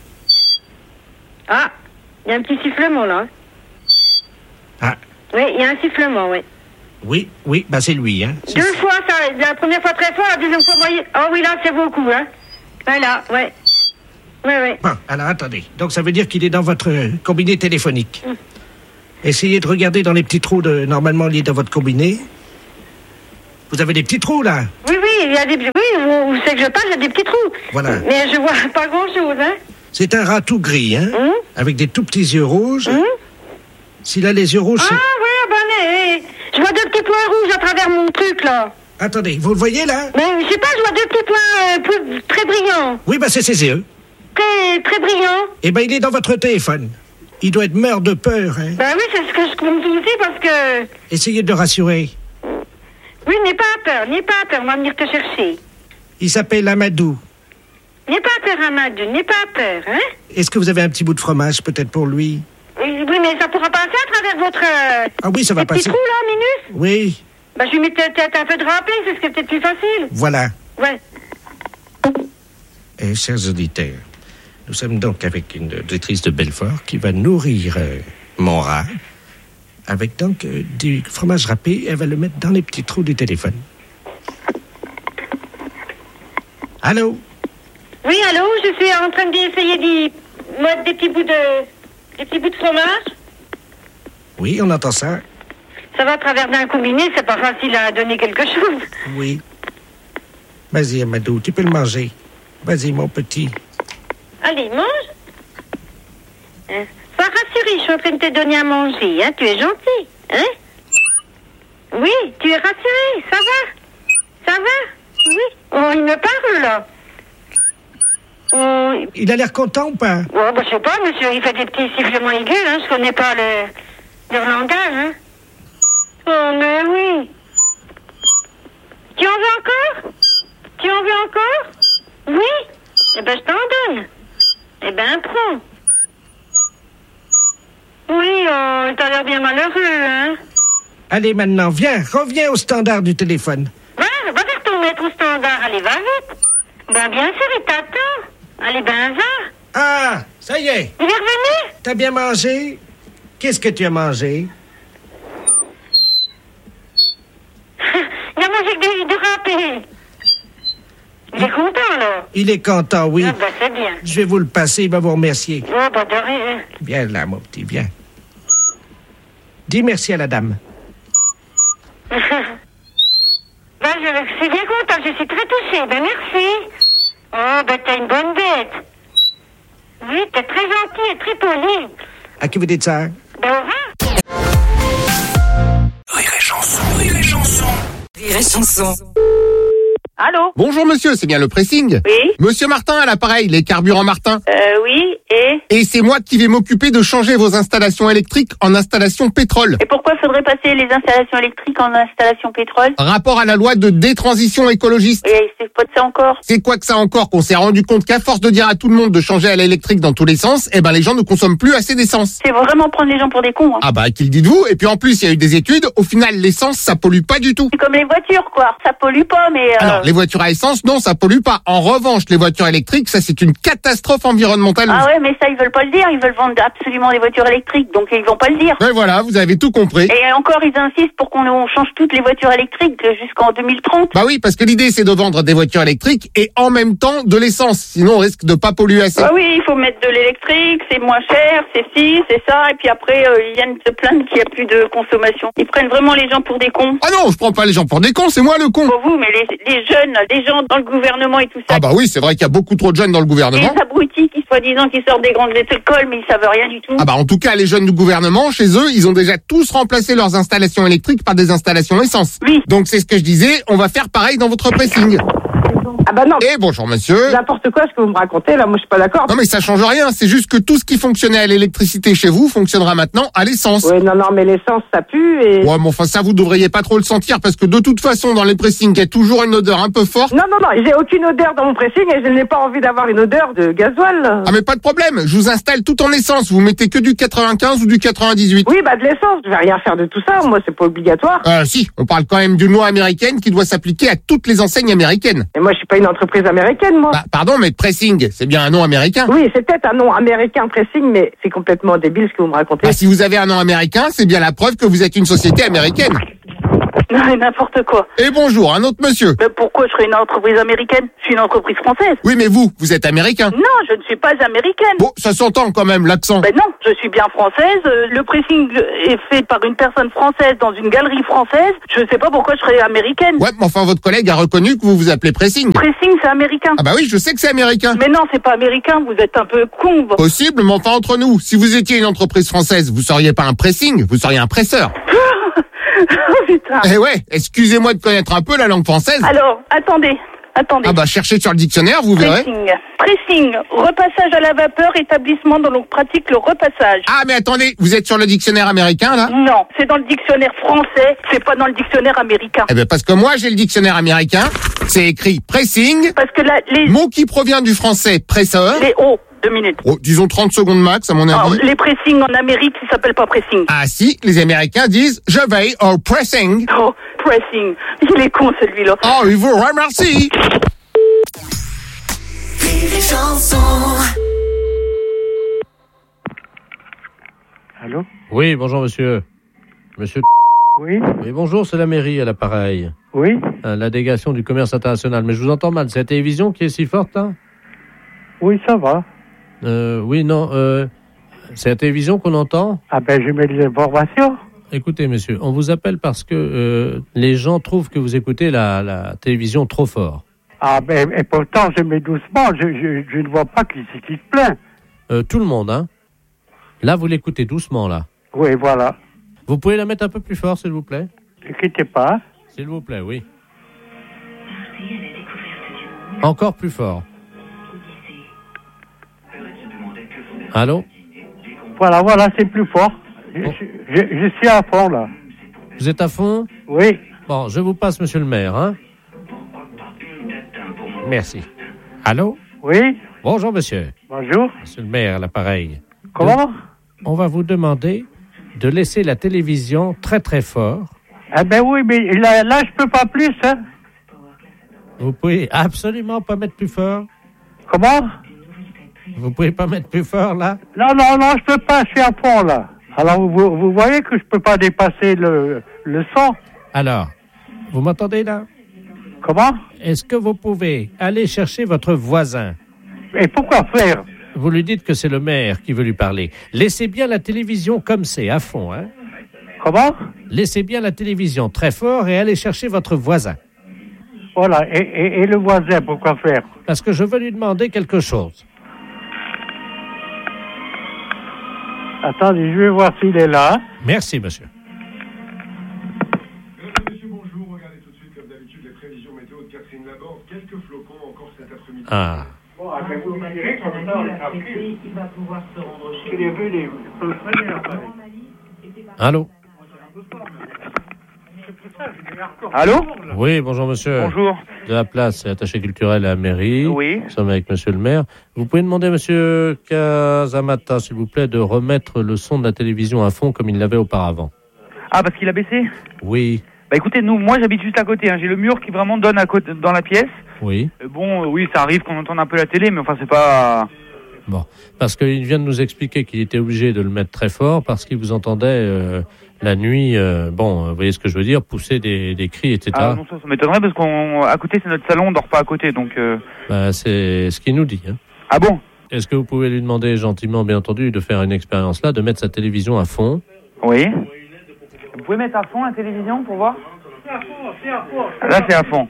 Ah, il y a un petit sifflement, là. Ah. Oui, il y a un sifflement, oui. Oui, oui, bah c'est lui, hein. Deux c'est... fois, ça, la première fois très fort, la deuxième fois moyen. Oh oui, là, c'est beaucoup, hein. Voilà, ouais. Oui, oui. Bon, alors attendez. Donc ça veut dire qu'il est dans votre euh, combiné téléphonique. Mm. Essayez de regarder dans les petits trous de normalement liés dans votre combiné. Vous avez des petits trous là. Oui, oui, il y a des... Oui, vous, vous savez que je parle, il y a des petits trous. Voilà. Mais je vois pas grand-chose, hein. C'est un rat tout gris, hein, Mm. avec des tout petits yeux rouges. Mm. S'il a les yeux rouges, Ah, c'est... oui, ben, eh, je vois deux petits points rouges à travers mon truc, là. Attendez, vous le voyez là? Mais je sais pas, je vois deux petits points euh, plus- très brillants. Oui, bah c'est ses yeux. Très, très brillants. Eh ben il est dans votre téléphone. Il doit être mort de peur, hein. Ben oui, c'est ce que je compte aussi parce que... Essayez de le rassurer. Oui, n'aie pas peur, n'aie pas peur, on va venir te chercher. Il s'appelle Amadou. N'aie pas peur, Amadou, n'aie pas peur, hein. Est-ce que vous avez un petit bout de fromage peut-être pour lui? Oui, oui, mais ça pourra passer à travers votre... euh, Ah oui, ça va les petits passer. trous, là, minus. Oui, Ben, je lui mets peut-être un peu de râpé, c'est ce qui est peut-être plus facile. voilà. Ouais. Et chers auditeurs, nous sommes donc avec une auditrice de Belfort qui va nourrir euh, mon rat avec donc euh, du fromage râpé. Elle va le mettre dans les petits trous du téléphone. Allô? Oui, allô, je suis en train d'essayer d'y mettre des petits bouts de... des petits bouts de fromage. Oui, on entend ça. Ça va à travers d'un combiné, c'est pas facile à donner quelque chose. Oui. Vas-y, Amadou, tu peux le manger. Vas-y, mon petit. Allez, mange. Hein? Sois rassuré, je suis en train de te donner à manger, hein. Tu es gentil, hein? Oui, tu es rassuré, ça va? Ça va? Oui. Oh, il me parle, là. Oh, Il a l'air content ou pas? oh, bah, je sais pas, monsieur, il fait des petits sifflements aigus, hein. Je connais pas le... leur langage, hein. Oh, mais oui. Tu en veux encore? Tu en veux encore? Oui? Eh ben, je t'en donne. Eh ben, prends. Oui, oh, t'as l'air bien malheureux, hein. Allez, maintenant, viens, reviens au standard du téléphone. Va, va vers ton maître au standard. Allez, va vite. Ben, bien sûr, il t'attend. Allez, ben, va. Ah, ça y est. Il est revenu? T'as bien mangé? Qu'est-ce que tu as mangé? Il a mangé du, du râpé. Il est content, là. Il est content, oui. Ah, ben, c'est bien. Je vais vous le passer, il va vous remercier. Oh, ben, de rien. Viens là, mon petit, viens. Dis merci à la dame. Ben, je suis bien content, je suis très touchée. Ben, merci. Oh, ben, t'es une bonne bête. Oui, t'es très gentil et très poli. À qui vous dites ça? Ben, au revoir. Rire et chanson, rire et chanson. Rire et chanson. Allô? Bonjour monsieur, c'est bien le pressing? Oui. Monsieur Martin à l'appareil, les carburants Martin. Euh, oui, et? Et c'est moi qui vais m'occuper de changer vos installations électriques en installations pétrole. Et pourquoi faudrait passer les installations électriques en installations pétrole? Rapport à la loi de détransition écologiste. Et c'est pas de ça encore? C'est quoi que ça encore qu'on s'est rendu compte qu'à force de dire à tout le monde de changer à l'électrique dans tous les sens, eh ben les gens ne consomment plus assez d'essence. C'est vraiment prendre les gens pour des cons, hein. Ah bah, qui le dites-vous? Et puis en plus, il y a eu des études, au final, l'essence, ça pollue pas du tout. C'est comme les voitures, quoi. Ça pollue pas, mais... Euh... Alors, les voitures à essence, non, ça pollue pas. En revanche, les voitures électriques, ça c'est une catastrophe environnementale. Ah ouais, mais ça, ils veulent pas le dire. Ils veulent vendre absolument des voitures électriques, donc ils vont pas le dire. Ouais, voilà, vous avez tout compris. Et encore, ils insistent pour qu'on on change toutes les voitures électriques jusqu'en deux mille trente. Bah oui, parce que l'idée, c'est de vendre des voitures électriques et en même temps de l'essence. Sinon, on risque de pas polluer assez. Ah oui, il faut mettre de l'électrique, c'est moins cher, c'est ci, c'est ça, et puis après, euh, ils viennent se plaindre qu'il y a plus de consommation. Ils prennent vraiment les gens pour des cons. Ah non, je prends pas les gens pour des cons, c'est moi le con. Pour vous, mais les, les jeunes, les gens dans le gouvernement et tout ça. Ah bah oui, c'est vrai qu'il y a beaucoup trop de jeunes dans le gouvernement. Les abrutis qui soi-disant qui sortent des grandes écoles, mais ils savent rien du tout. Ah bah en tout cas, les jeunes du gouvernement, chez eux, ils ont déjà tous remplacé leurs installations électriques par des installations essence. Oui. Donc c'est ce que je disais, on va faire pareil dans votre pressing. Ah bah non. Eh bonjour monsieur. N'importe quoi ce que vous me racontez, là, moi je suis pas d'accord. Non mais ça change rien, c'est juste que tout ce qui fonctionnait à l'électricité chez vous fonctionnera maintenant à l'essence. Oui, non, non, mais l'essence ça pue et... Ouais, mais enfin ça vous devriez pas trop le sentir parce que de toute façon dans les pressings, il y a toujours une odeur un peu forte. Non, non, non, j'ai aucune odeur dans mon pressing et je n'ai pas envie d'avoir une odeur de gasoil. Ah mais pas de problème, je vous installe tout en essence, vous mettez que du quatre-vingt-quinze ou du quatre-vingt-dix-huit. Oui, bah de l'essence, je vais rien faire de tout ça, moi c'est pas obligatoire. Euh si, on parle quand même d'une loi américaine qui doit s'appliquer à toutes les enseignes américaines. Et moi je suis pas une entreprise américaine, moi. Bah, pardon, mais pressing, c'est bien un nom américain. Oui, c'est peut-être un nom américain pressing, mais c'est complètement débile ce que vous me racontez. Bah, si vous avez un nom américain, c'est bien la preuve que vous êtes une société américaine. Non, mais n'importe quoi. Et bonjour, un autre monsieur. Mais pourquoi je serais une entreprise américaine? Je suis une entreprise française. Oui, mais vous, vous êtes américain. Non, je ne suis pas américaine. Bon, ça s'entend quand même, l'accent. Ben non, je suis bien française. Euh, Le pressing est fait par une personne française dans une galerie française. Je sais pas pourquoi je serais américaine. Ouais, mais enfin, votre collègue a reconnu que vous vous appelez Pressing. Pressing, c'est américain. Ah bah oui, je sais que c'est américain. Mais non, c'est pas américain. Vous êtes un peu con. vous. Possible, mais enfin, entre nous, si vous étiez une entreprise française, vous seriez pas un pressing, vous seriez un presseur. Oh putain. Eh ouais, excusez-moi de connaître un peu la langue française. Alors, attendez. Attendez. Ah bah, cherchez sur le dictionnaire, vous verrez. Pressing. Pressing. Repassage à la vapeur, établissement dont l'on pratique le repassage. Ah, mais attendez, vous êtes sur le dictionnaire américain, là? Non, c'est dans le dictionnaire français, c'est pas dans le dictionnaire américain. Eh ben, parce que moi, j'ai le dictionnaire américain. C'est écrit pressing. Parce que là, les... Mot qui provient du français presseur. Les O. Deux minutes. Oh, disons trente secondes max, à mon avis. Alors, les pressings en Amérique, ils s'appellent pas pressing. Ah si, les Américains disent « je vais au pressing ». Oh, pressing. Il est con, celui-là. Oh, il vous remercie. Allô? Oui, bonjour monsieur. Monsieur. Oui. Oui, bonjour, c'est la mairie à l'appareil. Oui. Euh, la délégation du commerce international. Mais je vous entends mal, c'est la télévision qui est si forte, là? Oui, ça va. Euh, oui, non, euh, c'est la télévision qu'on entend? Ah ben, je mets des informations. Écoutez, monsieur, on vous appelle parce que euh, les gens trouvent que vous écoutez la, la télévision trop fort. Ah ben, et pourtant, je mets doucement. Je, je, je ne vois pas qui c'est qui se plaint. Euh, tout le monde, hein? Là, vous l'écoutez doucement, là. Oui, voilà. Vous pouvez la mettre un peu plus fort, s'il vous plaît? Ne quittez pas. S'il vous plaît, oui. Encore plus fort. Allô? Voilà, voilà, c'est plus fort. Je, Bon. je, je suis à fond, là. Vous êtes à fond? Oui. Bon, je vous passe, monsieur le maire, hein? Merci. Allô? Oui. Bonjour, monsieur. Bonjour. Monsieur le maire, à l'appareil. Comment? On va vous demander de laisser la télévision très, très fort. Ah ben oui, mais là, là je peux pas plus, hein. Vous pouvez absolument pas mettre plus fort? Comment? Vous pouvez pas mettre plus fort, là? Non, non, non, je peux pas, je suis à fond, là. Alors, vous, vous voyez que je peux pas dépasser le, le son. Alors, vous m'entendez, là? Comment? Est-ce que vous pouvez aller chercher votre voisin? Et pourquoi faire? Vous lui dites que c'est le maire qui veut lui parler. Laissez bien la télévision comme c'est, à fond, hein? Comment? Laissez bien la télévision très fort et allez chercher votre voisin. Voilà, et, et, et le voisin, pourquoi faire? Parce que je veux lui demander quelque chose. Attendez, je vais voir s'il est là. Merci, monsieur. Ah. Bon, ah, ben vous me direz comme ça, on est tranquille. Il va pouvoir se rendre chez lui. Je l'ai vu, les... je peux le prévenir, Allô? Allô? Oui, bonjour monsieur. Bonjour. De la place, c'est attaché culturel à la mairie. Oui. Nous sommes avec monsieur le maire. Vous pouvez demander à monsieur Kazamata, s'il vous plaît, de remettre le son de la télévision à fond comme il l'avait auparavant. Ah, parce qu'il a baissé? Oui. Bah écoutez, nous, moi j'habite juste à côté, hein. J'ai le mur qui vraiment donne à côté, dans la pièce. Oui. Euh, bon, euh, oui, ça arrive qu'on entende un peu la télé, mais enfin c'est pas... Bon, parce qu'il vient de nous expliquer qu'il était obligé de le mettre très fort parce qu'il vous entendait euh, la nuit, euh, bon, vous voyez ce que je veux dire, pousser des, des cris, et cetera. Ah non, ça, ça m'étonnerait parce qu'à côté c'est notre salon, on dort pas à côté, donc... Euh... Bah, c'est ce qu'il nous dit. Hein. Ah bon? Est-ce que vous pouvez lui demander gentiment, bien entendu, de faire une expérience là, de mettre sa télévision à fond? Oui. Vous pouvez mettre à fond la télévision pour voir? C'est à fond, c'est à fond. Là c'est à fond.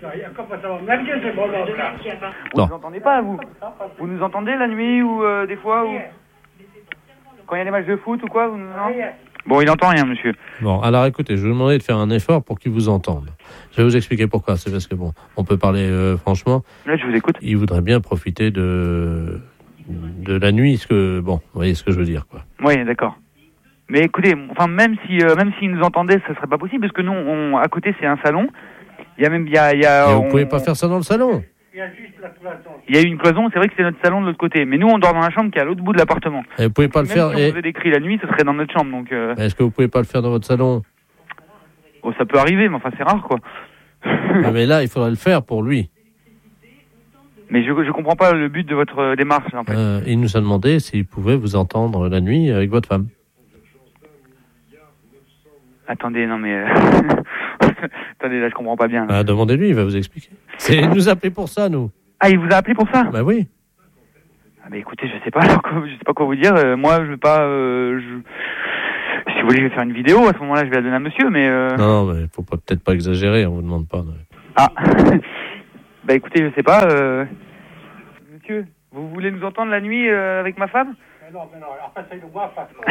Vous Non. nous entendez pas, vous? Vous nous entendez la nuit ou euh, des fois ou... Quand il y a des matchs de foot ou quoi vous... Non. Bon, il entend rien, monsieur. Bon, alors écoutez, je vais vous demander de faire un effort pour qu'il vous entende. Je vais vous expliquer pourquoi. C'est parce que, bon, on peut parler euh, franchement. Là, je vous écoute. Il voudrait bien profiter de, de la nuit, ce que, bon, vous voyez ce que je veux dire, quoi. Oui, d'accord. Mais écoutez, enfin, même si, euh, même s'il nous entendait, ça serait pas possible, parce que nous, on, à côté, c'est un salon. Il y a même, il y a, il y a. Et on, vous pouvez pas faire ça dans le salon. Il y a juste la cloison. Il y a une cloison, c'est vrai que c'est notre salon de l'autre côté. Mais nous, on dort dans la chambre qui est à l'autre bout de l'appartement. Et vous pouvez pas le même faire. Si on et... faisait des cris la nuit, ce serait dans notre chambre, donc. Euh... Est-ce que vous pouvez pas le faire dans votre salon? Oh, ça peut arriver, mais enfin, c'est rare, quoi. Mais là, il faudrait le faire pour lui. Mais je, je comprends pas le but de votre euh, démarche, en fait. Euh, il nous a demandé s'il pouvait vous entendre la nuit avec votre femme. Attendez, non mais... Euh... Attendez, là, je comprends pas bien. Ah, demandez-lui, il va vous expliquer. C'est il nous a appelé pour ça, nous. Ah, il vous a appelé pour ça? Bah oui. Ah, mais écoutez, je sais pas, je sais pas quoi vous dire. Euh, moi, je veux pas. Euh, je... Si vous voulez, je vais faire une vidéo. À ce moment-là, je vais la donner à monsieur, mais. Euh... Non, mais faut pas, peut-être pas exagérer. On vous demande pas. Non. Ah. Bah écoutez, je sais pas. Euh... Monsieur, vous voulez nous entendre la nuit euh, avec ma femme? Non, mais non, alors passez le moi, face.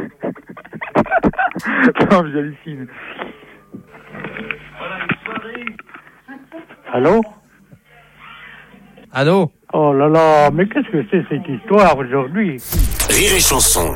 Non, j'hallucine. Allô? Allô? Oh là là, mais qu'est-ce que c'est cette histoire aujourd'hui? Rire et Chanson.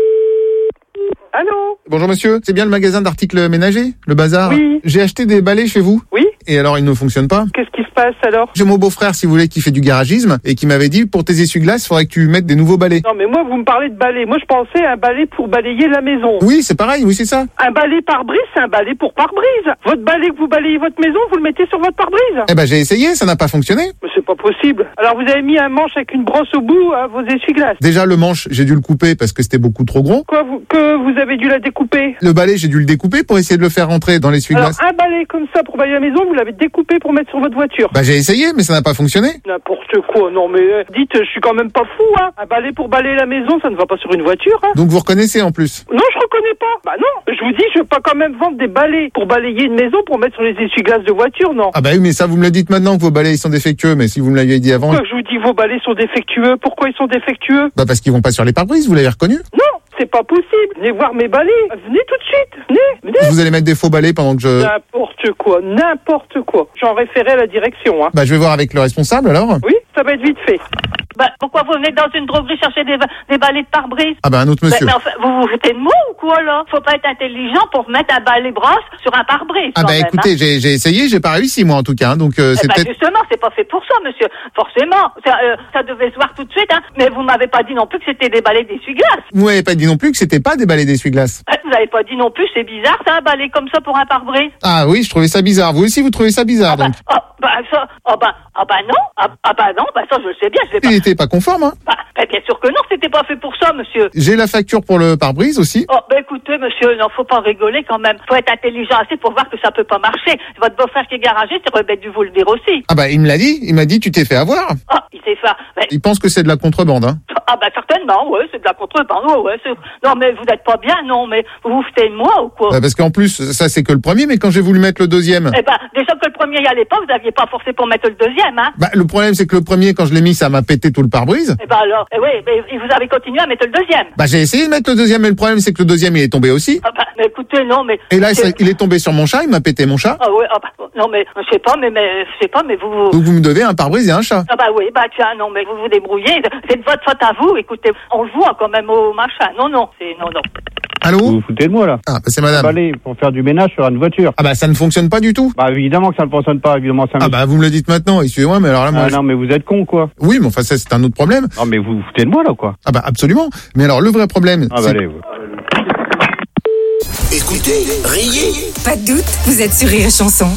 Allô? Bonjour monsieur, c'est bien le magasin d'articles ménagers, le bazar? Oui. J'ai acheté des balais chez vous. Oui. Et alors, ils ne fonctionnent pas? Qu'est-ce qui se passe alors? J'ai mon beau-frère, si vous voulez, qui fait du garagisme et qui m'avait dit, pour tes essuie-glaces, il faudrait que tu mettes des nouveaux balais. Non mais moi vous me parlez de balai. Moi je pensais à un balai pour balayer la maison. Oui, c'est pareil, oui c'est ça. Un balai pare-brise, c'est un balai pour pare-brise. Votre balai que vous balayez votre maison, vous le mettez sur votre pare-brise. Eh ben j'ai essayé, ça n'a pas fonctionné. Mais c'est pas possible. Alors vous avez mis un manche avec une brosse au bout à vos essuie-glaces. Déjà le manche, j'ai dû le couper parce que c'était beaucoup trop gros. Quoi, vous, que vous avez dû la découper? Le balai, j'ai dû le découper pour essayer de le faire rentrer dans l'essuie-glace. Alors un balai comme ça pour balayer la maison, vous l'avez découpé pour mettre sur votre voiture. Bah j'ai essayé, mais ça n'a pas fonctionné. N'importe quoi, non mais euh, dites, je suis quand même pas fou, hein. Un balai pour balayer la maison, ça ne va pas sur une voiture, hein. Donc vous reconnaissez en plus? Non, je reconnais pas. Bah non, je vous dis, je veux pas quand même vendre des balais pour balayer une maison pour mettre sur les essuie-glaces de voiture, non. Ah bah oui, mais ça vous me le dites maintenant que vos balais ils sont défectueux, mais si vous me l'aviez dit avant... Pourquoi je vous dis vos balais sont défectueux? Pourquoi ils sont défectueux? Bah parce qu'ils vont pas sur les pare-brises, vous l'avez reconnu? Non, c'est pas possible. Venez voir mes balais. Venez tout de suite. Venez, venez. Vous allez mettre des faux balais pendant que je... N'importe quoi, n'importe quoi. J'en référais à la direction, hein. Bah je vais voir avec le responsable alors. Oui, ça va être vite fait. Bah, pourquoi vous venez dans une droguerie chercher des, des balais de pare-brise? Ah bah un autre monsieur. Mais, mais enfin, vous vous foutez de moi ou quoi, là? Faut pas être intelligent pour mettre un balai brosse sur un pare-brise. Ah bah même, écoutez, hein. j'ai, j'ai essayé, j'ai pas réussi moi en tout cas, hein, donc euh, Eh c'est ben, peut-être... justement, c'est pas fait pour ça, monsieur. Forcément. Ça, euh, ça devait se voir tout de suite, hein. Mais vous m'avez pas dit non plus que c'était des balais d'essuie-glace. Vous m'avez pas dit non plus que c'était pas des balais d'essuie-glace. Vous avez pas dit non plus, c'est bizarre, ça, un balai comme ça pour un pare-brise. Ah oui, je trouvais ça bizarre. Vous aussi vous trouvez ça bizarre donc? Ah bah ça, ah bah, ah bah non, ah, ah bah non, bah ça je le sais bien, je vais pas... Il était pas conforme, hein? Bah, bah, bien sûr que non, c'était pas fait pour ça, monsieur. J'ai la facture pour le pare-brise aussi. Oh, bah écoutez, monsieur, non, faut pas rigoler quand même. Faut être intelligent assez pour voir que ça peut pas marcher. Votre beau-frère qui est garagiste, c'est rebête dû vous le dire aussi. Ah bah il me l'a dit, il m'a dit tu t'es fait avoir. Ah, il s'est fait... Mais... Il pense que c'est de la contrebande, hein? Ah bah certainement, ouais, c'est de la contrebande, ouais, ouais. C'est... Non mais vous n'êtes pas bien, non, mais vous vous foutez de moi ou quoi? Bah parce qu'en plus, ça c'est que le premier, mais quand j'ai voulu mettre le deuxième... Eh ben, déjà que le premier y allait pas, vous aviez pas forcé pour mettre le deuxième, hein? Bah le problème c'est que le premier, quand je l'ai mis, ça m'a pété tout le pare-brise. Eh ben alors, eh oui, mais vous avez continué à mettre le deuxième. Bah j'ai essayé de mettre le deuxième, mais le problème c'est que le deuxième il est tombé aussi. Ah bah, mais écoutez, non, mais... Et là, ça, il est tombé sur mon chat, il m'a pété mon chat. Ah ouais, ah bah, non mais, je sais pas, mais, mais, je sais pas, mais vous... vous... Donc vous me devez un pare-brise et un chat. Ah bah oui, bah tiens, non, mais vous vous débrouillez, c'est de votre faute à vous, écoutez, on le voit quand même au machin, non, non, c'est, non, non. Allô? Vous vous foutez de moi, là? Ah, bah c'est madame. Un balai pour faire du ménage sur une voiture. Ah bah ça ne fonctionne pas du tout. Bah évidemment que ça ne fonctionne pas, évidemment ça... Ah bah vous me le dites maintenant, excusez-moi, mais alors là moi... Ah je... non, mais vous êtes con, quoi. Oui, mais enfin ça c'est un autre problème. Non, mais vous vous foutez de moi, là, quoi. Ah bah absolument. Mais alors le vrai problème... Ah bah allez, vous... Écoutez, riez. Pas de doute, vous êtes sur Rire et Chanson.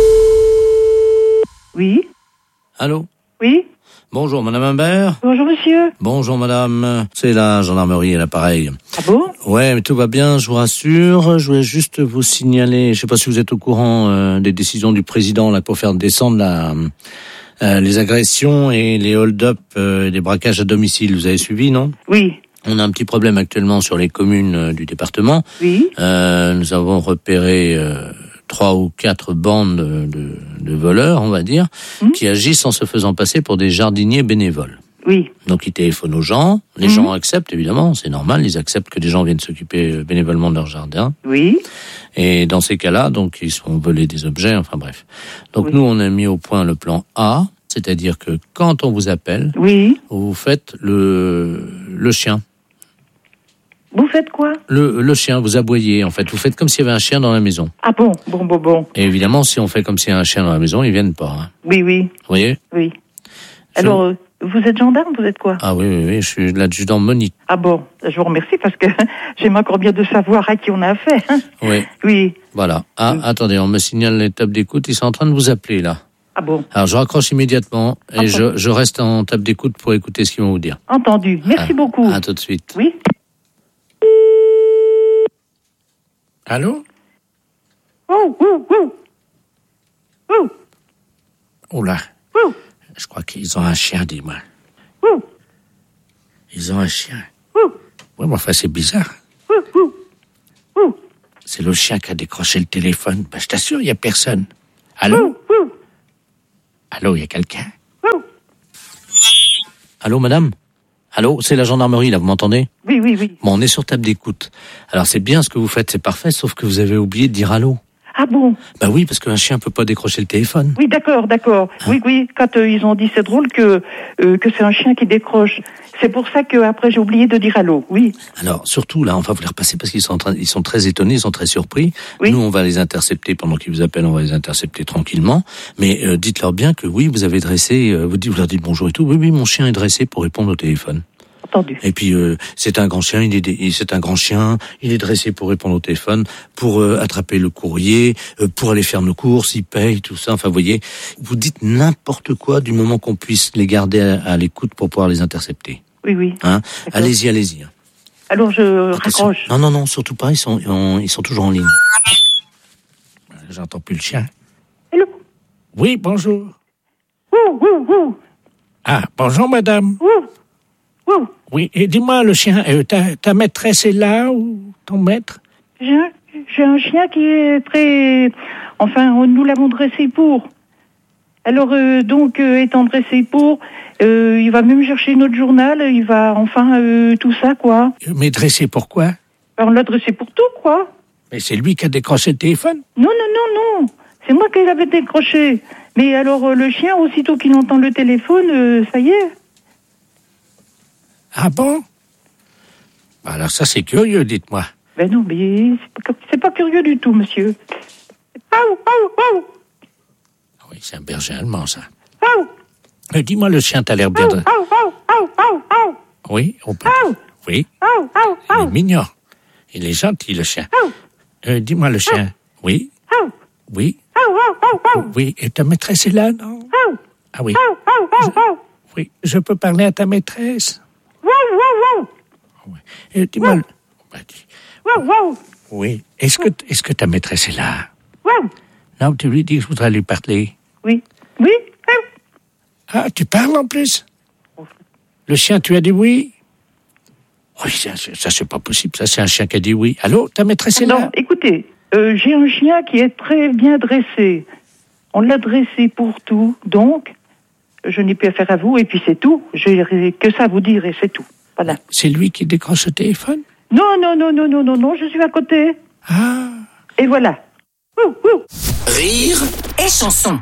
Oui. Allô? Oui. Bonjour, madame Imbert. Bonjour, monsieur. Bonjour, madame. C'est la gendarmerie et l'appareil. Ah bon? Ouais, mais tout va bien, je vous rassure. Je voulais juste vous signaler, je sais pas si vous êtes au courant euh, des décisions du président là pour faire descendre la, euh, les agressions et les hold-up euh, et les braquages à domicile. Vous avez suivi, non? Oui. On a un petit problème actuellement sur les communes euh, du département. Oui. Euh, nous avons repéré euh, trois ou quatre bandes de, de, de voleurs, on va dire, mmh. qui agissent en se faisant passer pour des jardiniers bénévoles. Oui. Donc ils téléphonent aux gens, les mmh. gens acceptent évidemment, c'est normal, ils acceptent que des gens viennent s'occuper bénévolement de leur jardin. Oui. Et dans ces cas-là, donc ils se font voler des objets, enfin bref. Donc oui. Nous on a mis au point le plan A, c'est-à-dire que quand on vous appelle, oui. vous faites le le chien. Vous faites quoi? Le, le chien, vous aboyez, en fait. Vous faites comme s'il y avait un chien dans la maison. Ah bon, bon, bon, bon. Et évidemment, si on fait comme s'il y a un chien dans la maison, ils viennent pas. Hein. Oui, oui. Vous voyez? Oui. Alors, euh, vous êtes gendarme, vous êtes quoi? Ah oui, oui, oui, je suis l'adjudant Monique. Ah bon, je vous remercie parce que j'aime encore bien de savoir à qui on a affaire. Hein. Oui. Oui. Voilà. Ah, oui. Attendez, on me signale les tables d'écoute, ils sont en train de vous appeler, là. Ah bon? Alors, je raccroche immédiatement et je, je reste en table d'écoute pour écouter ce qu'ils vont vous dire. Entendu. Merci ah, beaucoup. À tout de suite. Oui. Allô? Oh, oh, oh. Ouh. Oh là. Ouh. Je crois qu'ils ont un chien, dis-moi. Ouh. Ils ont un chien. Ouh. Oui, mais enfin, c'est bizarre. Ouh. Ouh. Ouh. C'est le chien qui a décroché le téléphone. Ben, je t'assure, il n'y a personne. Allô? Ouh. Ouh. Allô, il y a quelqu'un? Ouh. Allô, madame? Allô, c'est la gendarmerie, là, vous m'entendez? Oui, oui, oui. Bon, on est sur table d'écoute. Alors, c'est bien ce que vous faites, c'est parfait, sauf que vous avez oublié de dire allô. Ah bon? Bah oui, parce qu'un chien peut pas décrocher le téléphone. Oui, d'accord, d'accord. Hein? Oui, oui, quand euh, ils ont dit c'est drôle que euh, que c'est un chien qui décroche. C'est pour ça que après j'ai oublié de dire allô. Oui. Alors, surtout, là, on va vous les repasser parce qu'ils sont en train, ils sont très étonnés, ils sont très surpris. Oui. Nous, on va les intercepter pendant qu'ils vous appellent, on va les intercepter tranquillement. Mais euh, dites-leur bien que oui, vous avez dressé, euh, vous, dites, vous leur dites bonjour et tout. Oui, oui, mon chien est dressé pour répondre au téléphone. Entendu. Et puis euh, c'est un grand chien, il est c'est un grand chien, il est dressé pour répondre au téléphone, pour euh, attraper le courrier, euh, pour aller faire nos courses, il paye tout ça. Enfin, vous voyez, vous dites n'importe quoi du moment qu'on puisse les garder à, à l'écoute pour pouvoir les intercepter. Oui, oui. Hein? Allez-y, allez-y. Alors je raccroche. Non, non, non, surtout pas. Ils sont, ils sont toujours en ligne. J'entends plus le chien. Hello. Oui, bonjour. Ouh, ouh, ouh. Ah, bonjour, madame. Ouh. Ouh. Oui, et dis-moi, le chien, euh, ta, ta maîtresse est là ou ton maître? J'ai un, j'ai un chien qui est très... Enfin, nous l'avons dressé pour. Alors, euh, donc, euh, étant dressé pour, euh, il va même chercher notre journal, il va, enfin, euh, tout ça, quoi. Mais dressé pourquoi? On l'a dressé pour tout, quoi. Mais c'est lui qui a décroché le téléphone? Non, non, non, non. C'est moi qui l'avais décroché. Mais alors, euh, le chien, aussitôt qu'il entend le téléphone, euh, ça y est. Ah bon? Alors ça, c'est curieux, dites-moi. Ben non, mais c'est pas, c'est pas curieux du tout, monsieur. Aou, aou, aou. Oui, c'est un berger allemand, ça. Aou. Mais dis-moi, le chien, t'as l'air bien... Aou, aou, aou, aou, aou. Oui, on peut... Aou. Oui. Aou, aou, Il aou. est mignon. Il est gentil, le chien. Aou. Euh, dis-moi, le chien. Oui. Aou. Oui. Aou, aou, aou, aou. Oui, et ta maîtresse est là, non? Aou. Ah oui. Aou, aou, aou, aou. Oui, je peux parler à ta maîtresse? Wow, wow, wow. Oui. Et dis-moi... le- Bah, dis- Wow, wow. Oui. Est-ce que, est-ce que ta maîtresse est là? Wow. Non, tu lui dis que je voudrais lui parler. Oui. Oui. Aou. Ah, tu parles en plus? Le chien, tu as dit oui? Oui, ça, ça, ça, c'est pas possible. Ça, c'est un chien qui a dit oui. Allô, ta maîtresse est Non, là? écoutez, euh, j'ai un chien qui est très bien dressé. On l'a dressé pour tout, donc je n'ai plus affaire à vous, et puis c'est tout. J'ai que ça à vous dire, et c'est tout. Voilà. C'est lui qui décroche le téléphone? Non, non, non, non, non, non, non, je suis à côté. Ah. Et voilà. Ouh, ouh. Rire et chanson.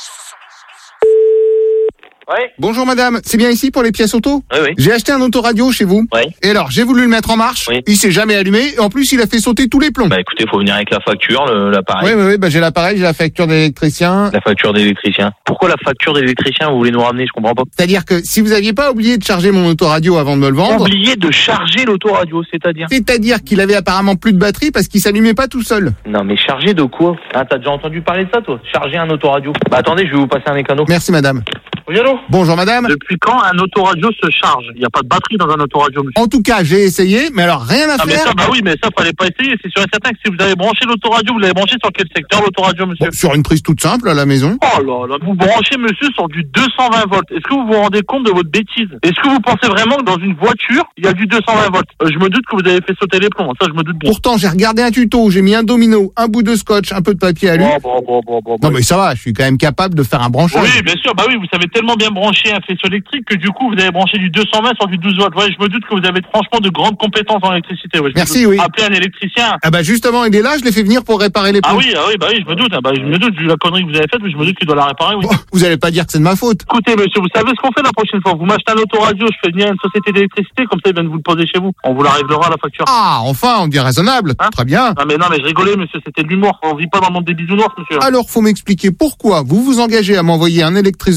Ouais. Bonjour madame, c'est bien ici pour les pièces auto? Oui, oui. J'ai acheté un autoradio chez vous. Oui. Et alors, j'ai voulu le mettre en marche. Oui. Il s'est jamais allumé. Et en plus, il a fait sauter tous les plombs. Bah écoutez, faut venir avec la facture, le- l'appareil. Oui, oui, oui, bah, j'ai l'appareil, j'ai la facture d'électricien. La facture d'électricien. Pourquoi la facture d'électricien, vous voulez nous ramener? Je comprends pas. C'est-à-dire que si vous aviez pas oublié de charger mon autoradio avant de me le vendre, Oubliez de charger l'autoradio, c'est-à-dire? c'est-à-dire qu'il avait apparemment plus de batterie parce qu'il s'allumait pas tout seul. Non mais charger de quoi? Ah, t'as déjà entendu parler de ça, toi? Charger un autoradio. Bah attendez, je vais vous passer un mécano. Merci madame. Oui, allô? Bonjour madame. Depuis quand un autoradio se charge? Il n'y a pas de batterie dans un autoradio, monsieur. En tout cas, j'ai essayé, mais alors rien à Ah mais faire. ça, bah oui, mais ça, fallait pas essayer. C'est sûr et certain que si vous avez branché l'autoradio, vous l'avez branché sur quel secteur, l'autoradio, monsieur? Bon, sur une prise toute simple à la maison. Oh là là, vous branchez, monsieur, sur du deux cent vingt volts. Est-ce que vous vous rendez compte de votre bêtise? Est-ce que vous pensez vraiment que dans une voiture, il y a du deux cent vingt volts? Euh, Je me doute que vous avez fait sauter les plombs. Ça, je me doute bien. Pourtant, j'ai regardé un tuto, j'ai mis un domino, un bout de scotch, un peu de papier alu. Bon, bon, bon, bon, bon, Non bon. mais ça va, je suis quand même capable de faire un branchage. Oui, bien sûr, bah oui, vous savez tellement bien brancher un faisceau électrique que du coup, vous avez branché du deux cent vingt sur du douze volts. Ouais, je me doute que vous avez franchement de grandes compétences en électricité. Ouais, je me Merci, doute. oui. Appelez un électricien. Ah bah justement, il est là, je l'ai fait venir pour réparer les Ah plombs. oui, ah oui, bah oui, je me doute. Ah bah, je me doute, vu la connerie que vous avez faite, mais je me doute qu'il doit la réparer, oui. Bon, vous allez pas dire que c'est de ma faute. Écoutez, monsieur, vous savez ce qu'on fait la prochaine fois? Vous m'achetez un autoradio, je fais venir une société d'électricité, comme ça, ils viennent vous le poser chez vous. On vous la réglera, la facture. Ah, enfin, on dit raisonnable. Hein Très bien. Ah mais non, mais je rigolais, monsieur, c'était de l'humour. On vit pas dans le monde des bisounours, monsieur. Alors, faut m'expliquer pourquoi vous vous engagez à m'envoyer un électriseur professionnel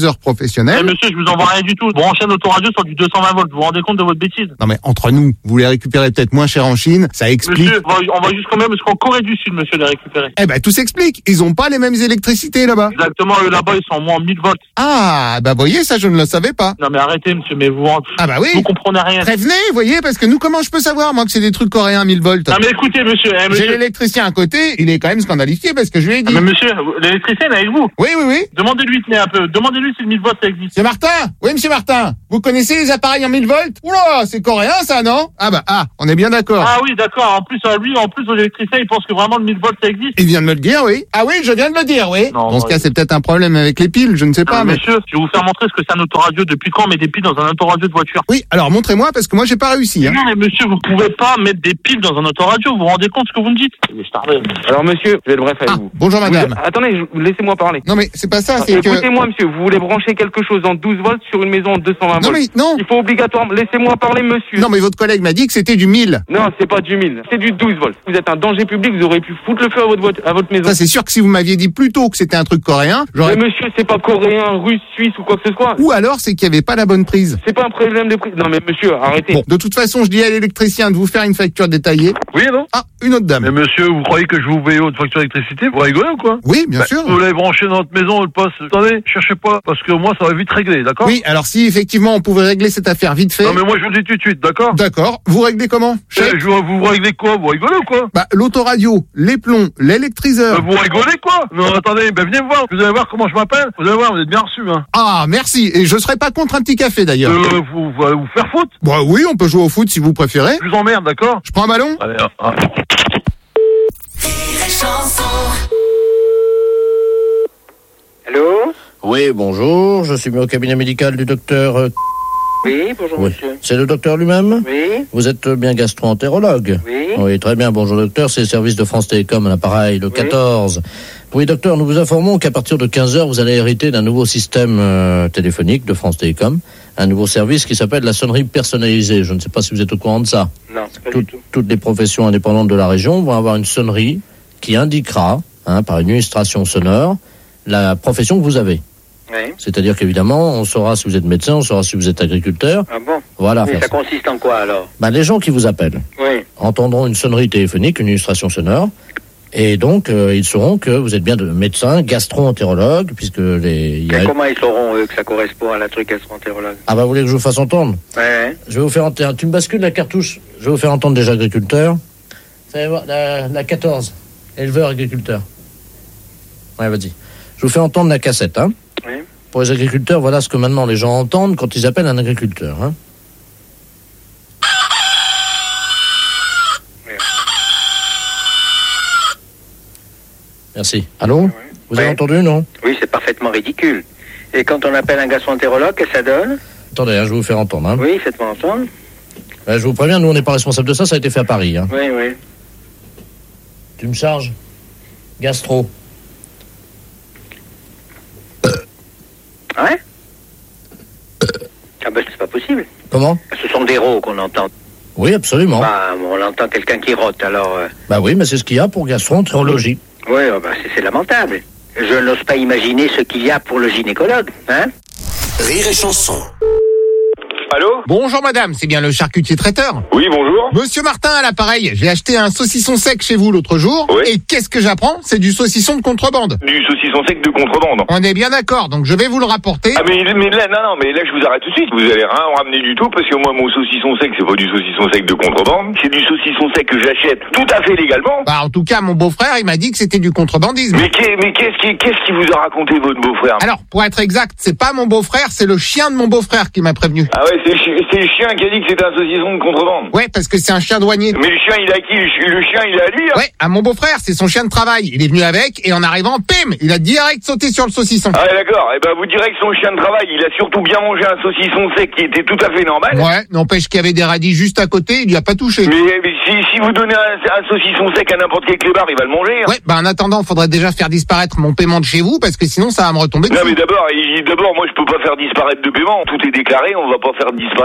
professionnel. Mais monsieur, je vous envoie rien du tout. Branchez un autoradio sur du deux cent vingt volts. Vous vous rendez compte de votre bêtise? Non mais entre nous, vous les récupérez peut-être moins cher en Chine, ça explique... Monsieur, on va, on va juste quand même jusqu'en Corée du Sud, monsieur, les récupérer. Eh ben tout s'explique, ils ont pas les mêmes électricités là-bas. Exactement, eux là-bas, ils sont au moins en mille volts. Ah, bah voyez, ça je ne le savais pas. Non mais arrêtez, monsieur, mais vous... Ah bah oui. Vous comprenez rien. Prévenez, voyez, parce que nous, comment je peux savoir, moi, que c'est des trucs coréens à mille volts? Non mais écoutez, monsieur... Eh, monsieur... J'ai l'électricien à côté, il est quand même scandalifié parce que je lui ai dit... Ah, mais monsieur, l'électricien est avec vous? Oui, oui, oui. Demandez-lui, tenez un peu, demandez-lui si le mille volts ça existe. C'est Martin? Oui, monsieur Martin. Vous connaissez les appareils en mille volts? Oula, c'est coréen ça, non? Ah bah, ah, on est bien d'accord. Ah oui, d'accord. En plus, euh, lui, en plus, l'électricien, il pense que vraiment le mille volts ça existe. Il vient de me le dire, oui. Ah oui, je viens de le dire, oui. Non, Dans ce ouais. cas, c'est peut-être un problème avec les piles, je ne sais pas, Ah, mais... Monsieur, je vais vous faire montrer ce que c'est un autoradio. Depuis quand on met des piles dans un autoradio de voiture? Oui, alors montrez-moi, parce que moi, j'ai pas réussi, hein. Non, mais monsieur, vous pouvez pas mettre des piles dans un autoradio. Vous vous rendez compte de ce que vous me dites? Alors monsieur, je vais être bref avec Ah, vous. bonjour madame. Vous- attendez, je- laissez-moi parler. Non mais c'est pas ça, c'est que... Écoutez-moi monsieur, vous voulez brancher quelque chose en douze volts sur une maison en deux cent vingt Non volts. mais non. Il faut obligatoirement, laissez-moi parler monsieur. Non mais votre collègue m'a dit que c'était du mille. Non, c'est pas du mille, c'est du douze volts. Vous êtes un danger public, vous aurez pu foutre le feu à votre, voit- à votre maison. Ça c'est sûr que si vous m'aviez dit plus tôt que c'était un truc coréen, j'aurais... Mais monsieur, c'est pas coréen, russe, suisse ou quoi que ce soit. Ou alors c'est qu'il y avait pas la bonne prise. C'est pas un problème de prix. Non mais monsieur, arrêtez. Bon, de toute façon, je dis à l'électricien de vous faire une facture détaillée. Oui, non? Ah, une autre dame. Mais monsieur, vous croyez que je vous paye votre facture d'électricité? Vous rigolez ou quoi? Oui, bien Bah, sûr. Vous l'avez branché dans notre maison, le poste. Attendez, cherchez pas, parce que moi, ça va vite régler, d'accord? Oui, alors si effectivement on pouvait régler cette affaire vite fait... Non, mais moi, je vous le dis tout de suite, d'accord? D'accord. Vous réglez comment? Eh, je, vous vous réglez quoi? Vous rigolez ou quoi? Bah, l'autoradio, les plombs, l'électriseur... Bah, vous rigolez quoi? Non, attendez, ben venez me voir. Vous allez voir comment je m'appelle. Vous allez voir, vous êtes bien reçu, hein. Ah, merci. Et je serais pas contre un petit café d'ailleurs. Euh, vous, vous allez vous faire foutre? Bah oui, on peut jouer au foot si vous préférez. Je vous emmerde, d'accord? Je prends un ballon? Allez, hein, hein. Allô? Oui, bonjour, je suis mis au cabinet médical du docteur... euh, Oui, bonjour Oui. monsieur. C'est le docteur lui-même? Oui. Vous êtes bien gastro-entérologue? Oui. Oui, très bien, bonjour docteur, c'est le service de France Télécom à l'appareil, le quatorze. Oui, docteur, nous vous informons qu'à partir de quinze heures, vous allez hériter d'un nouveau système euh, téléphonique de France Télécom, un nouveau service qui s'appelle la sonnerie personnalisée. Je ne sais pas si vous êtes au courant de ça. Non, pas Tout- du tout. Toutes les professions indépendantes de la région vont avoir une sonnerie qui indiquera, hein, par une illustration sonore, la profession que vous avez. Oui. C'est-à-dire qu'évidemment, on saura si vous êtes médecin, on saura si vous êtes agriculteur. Ah bon? Voilà. Mais faire ça ça. consiste en quoi alors? Ben, les gens qui vous appellent Oui. entendront une sonnerie téléphonique, une illustration sonore, et donc euh, ils sauront que vous êtes bien de médecin, gastro-entérologue, puisque les... il y a- Et comment ils sauront eux que ça correspond à la truc gastro-entérologue? Ah bah vous voulez que je vous fasse entendre? Ouais. Je vais vous faire entendre. Tu me bascules la cartouche. Je vais vous faire entendre déjà agriculteur. Vous allez voir, la, la quatorze. Éleveur agriculteur. Ouais, vas-y. Je vous fais entendre la cassette, hein. Oui. Pour les agriculteurs, voilà ce que maintenant les gens entendent quand ils appellent un agriculteur, hein. Merci. Allô? Vous avez entendu, non? Oui, c'est parfaitement ridicule. Et quand on appelle un gastro-entérologue, qu'est-ce que ça donne? Attendez, hein, je vais vous faire entendre, hein. Oui, faites-moi entendre. Euh, je vous préviens, nous on n'est pas responsable de ça, ça a été fait à Paris, hein. Oui, oui. Tu me charges? Gastro. Ouais? Ah ben c'est pas possible. Comment? Ce sont des rots qu'on entend. Oui, absolument. Bah, on entend quelqu'un qui rote, alors... euh, Bah oui, mais c'est ce qu'il y a pour gastro-entérologie. Oui, oh, bah, c'est c'est lamentable. Je n'ose pas imaginer ce qu'il y a pour le gynécologue, hein? Rire et chanson. Allô? Bonjour madame, c'est bien le charcutier traiteur? Oui, bonjour. Monsieur Martin à l'appareil, j'ai acheté un saucisson sec chez vous l'autre jour. Oui. Et qu'est-ce que j'apprends? C'est du saucisson de contrebande. Du saucisson sec de contrebande. On est bien d'accord, donc je vais vous le rapporter. Ah mais, mais là, non, non, mais là je vous arrête tout de suite. Vous allez rien ramener du tout parce que moi mon saucisson sec c'est pas du saucisson sec de contrebande. C'est du saucisson sec que j'achète tout à fait légalement. Bah en tout cas, mon beau-frère, il m'a dit que c'était du contrebandisme. Mais qu'est- mais qu'est-ce qui, qu'est-ce qui vous a raconté votre beau-frère? Alors, pour être exact, c'est pas mon beau-frère, c'est le chien de mon beau-frère qui m'a prévenu. Ah ouais, c'est le, chi- c'est le chien qui a dit que c'était un saucisson de contrebande. Ouais, parce que c'est un chien douanier. Mais le chien il a qui? Le, chi- le chien il est à lui, hein? Ouais, à mon beau-frère, c'est son chien de travail. Il est venu avec, et en arrivant, pim, il a direct sauté sur le saucisson. Ah ouais, d'accord. Eh ben vous direz que son chien de travail, il a surtout bien mangé un saucisson sec qui était tout à fait normal. Ouais, n'empêche qu'il y avait des radis juste à côté, il lui a pas touché. Mais, mais si, si vous donnez un, un saucisson sec à n'importe quel clébard, il va le manger. Hein. Ouais, bah en attendant, faudrait déjà faire disparaître mon paiement de chez vous, parce que sinon ça va me retomber dessus. Non mais d'abord, il- d'abord, moi je peux pas faire disparaître de paiement. Tout est déclaré, on va pas faire disparaître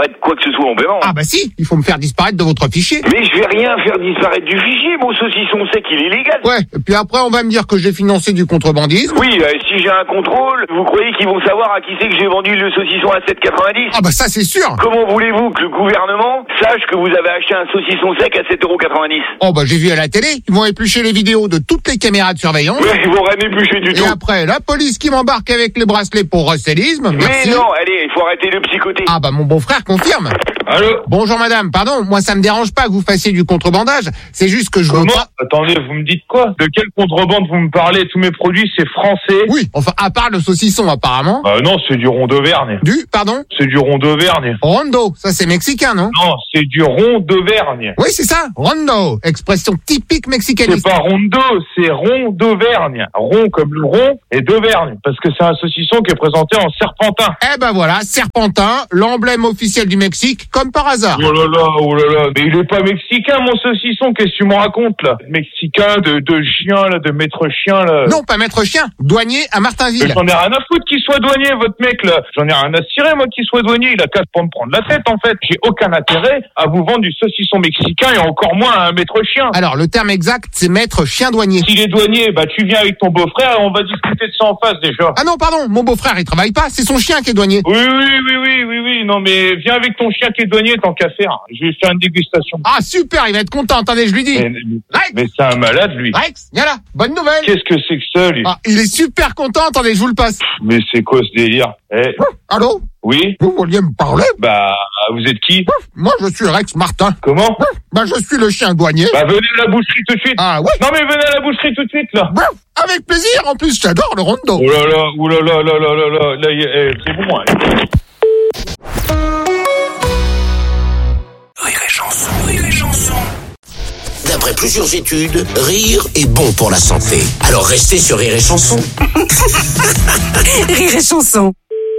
disparaître quoi que ce soit en paiement. Ah bah si, il faut me faire disparaître de votre fichier. Mais je vais rien faire disparaître du fichier, mon saucisson sec, il est légal. Ouais, et puis après on va me dire que j'ai financé du contrebandisme. Oui, euh, si j'ai un contrôle, vous croyez qu'ils vont savoir à qui c'est que j'ai vendu le saucisson à sept quatre-vingt-dix? Ah bah ça c'est sûr. Comment voulez-vous que le gouvernement sache que vous avez acheté un saucisson sec à sept euros quatre-vingt-dix? Oh bah j'ai vu à la télé, ils vont éplucher les vidéos de toutes les caméras de surveillance. Ouais, ils vont rien éplucher du Et tout. après, la police qui m'embarque avec les bracelets pour recélisme. Mais non, allez, il faut arrêter de psychoter. Ah bah mon beau-frère confirme. Allô? Bonjour madame, pardon, moi ça me dérange pas que vous fassiez du contrebandage, c'est juste que je veux Comment? pas... Attendez, vous me dites quoi? De quelle contrebande vous me parlez? Tous mes produits, c'est français. Oui, enfin, à part le saucisson apparemment. Bah non, c'est du rond d'Auvergne. Du, pardon? C'est du rond d'Auvergne. Rondo, ça c'est mexicain, non? Non, c'est du rond d'Auvergne. Oui, c'est ça, rondo, expression typique mexicaniste. C'est pas rondo, c'est rond d'Auvergne. Rond comme le rond et d'Auvergne. Parce que c'est un saucisson qui est présenté en serpentin. Eh ben voilà, serpentin, l'emblème officiel du Mexique, comme par hasard. Oh là là, oh là là. Mais il est pas mexicain, mon saucisson. Qu'est-ce que tu me racontes, là? Mexicain, de, de chien, là, de maître chien, là. Non, pas maître chien, douanier à Martinville. Mais j'en ai rien à foutre qu'il soit douanier, votre mec, là. J'en ai rien à cirer, moi, qu'il soit douanier. Il a qu'à pas me prendre la tête, en fait. J'ai aucun intérêt à vous vendre du saucisson mexicain et encore moins à un maître chien. Alors, le terme exact, c'est maître chien douanier. S'il est douanier, bah, tu viens avec ton beau-frère et on va discuter de ça en face, déjà. Ah non, pardon, mon beau-frère, il travaille pas, c'est son chien qui est douanier. Oui, oui, oui, oui, oui, oui. Non, mais viens avec ton chien qui est douanier, tant qu'à faire. Je vais faire une dégustation. Ah, super, il va être content, attendez, je lui dis. Mais, Rex, mais c'est un malade, lui. Rex, viens là, bonne nouvelle. Qu'est-ce que c'est que ça, lui? Ah, il est super content, attendez, je vous le passe. Mais c'est quoi ce délire? Eh. Allô? Oui? Vous vouliez me parler? Bah, vous êtes qui? Moi, je suis Rex Martin. Comment? Bah, je suis le chien douanier. Bah, venez à la boucherie tout de suite. Ah, ouais? Non, mais venez à la boucherie tout de suite, là. Bah, avec plaisir, en plus, j'adore le rondo. Oh là là, oh là là là là là là, là, eh, c'est bon, hein. Rire et chanson, rire et chanson. D'après plusieurs études, rire est bon pour la santé. Alors restez sur Rire et chanson. Rire et chanson.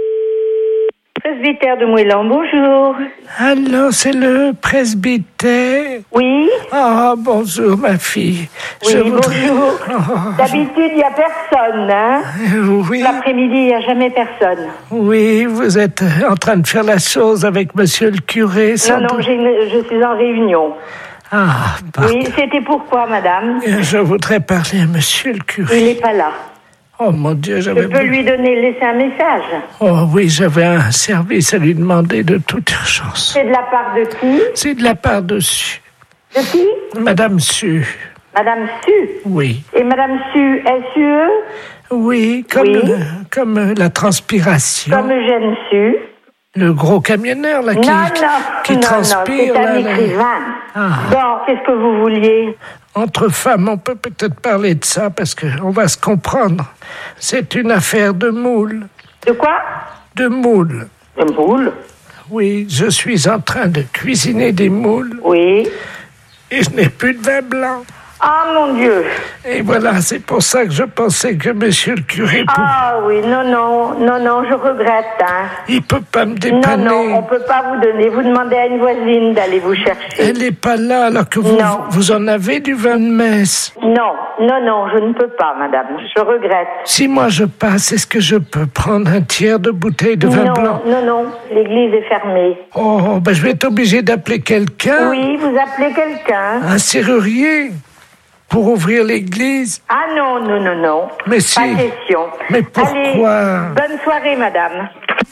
Presbytère de Moëlan, bonjour. Allô, c'est le presbytère? Oui. Ah, bonjour, ma fille. Oui, Je voudrais- bonjour. Oh, D'habitude, il n'y a personne, hein? Oui. L'après-midi, il n'y a jamais personne. Oui, vous êtes en train de faire la chose avec monsieur le curé, sans Non, non, doute. j'ai une- je suis en réunion. Ah, pardon. Oui, c'était pourquoi, madame? Je voudrais parler à monsieur le curé. Il n'est pas là. Oh, mon Dieu, Je j'avais... peux lui donner, laisser un message. Oh oui, j'avais un service à lui demander de toute urgence. C'est de la part de qui? C'est de la part de Su. De qui? Madame Su. Madame Su. Oui. Et Madame Su, S U E? Oui, comme, Oui. euh, comme euh, la transpiration. Comme Eugène Su. Le gros camionneur, là, qui, non, non, qui non, transpire. non, c'est un là, là. écrivain. Ah. Bon, qu'est-ce que vous vouliez? Entre femmes, on peut peut-être parler de ça, parce qu'on va se comprendre. C'est une affaire de moule. De quoi? De moule. De moule? Oui, je suis en train de cuisiner des moules. Oui. Et je n'ai plus de vin blanc. Ah, mon Dieu. Et voilà, c'est pour ça que je pensais que monsieur le curé... pou- Ah oui, non, non, non, non, je regrette, hein. Il peut pas me dépanner. Non, non, on peut pas vous donner. Vous demandez à une voisine d'aller vous chercher. Elle n'est pas là, alors que vous, Non. vous en avez du vin de messe. Non, non, non, je ne peux pas, madame. Je regrette. Si moi je passe, est-ce que je peux prendre un tiers de bouteille de vin non, blanc? non, non, l'église est fermée. Oh, ben je vais être obligé d'appeler quelqu'un. Oui, vous appelez quelqu'un. Un serrurier pour ouvrir l'église. Ah non, non, non, non. Mais si. Pas question. Mais pourquoi? Allez, bonne soirée, madame.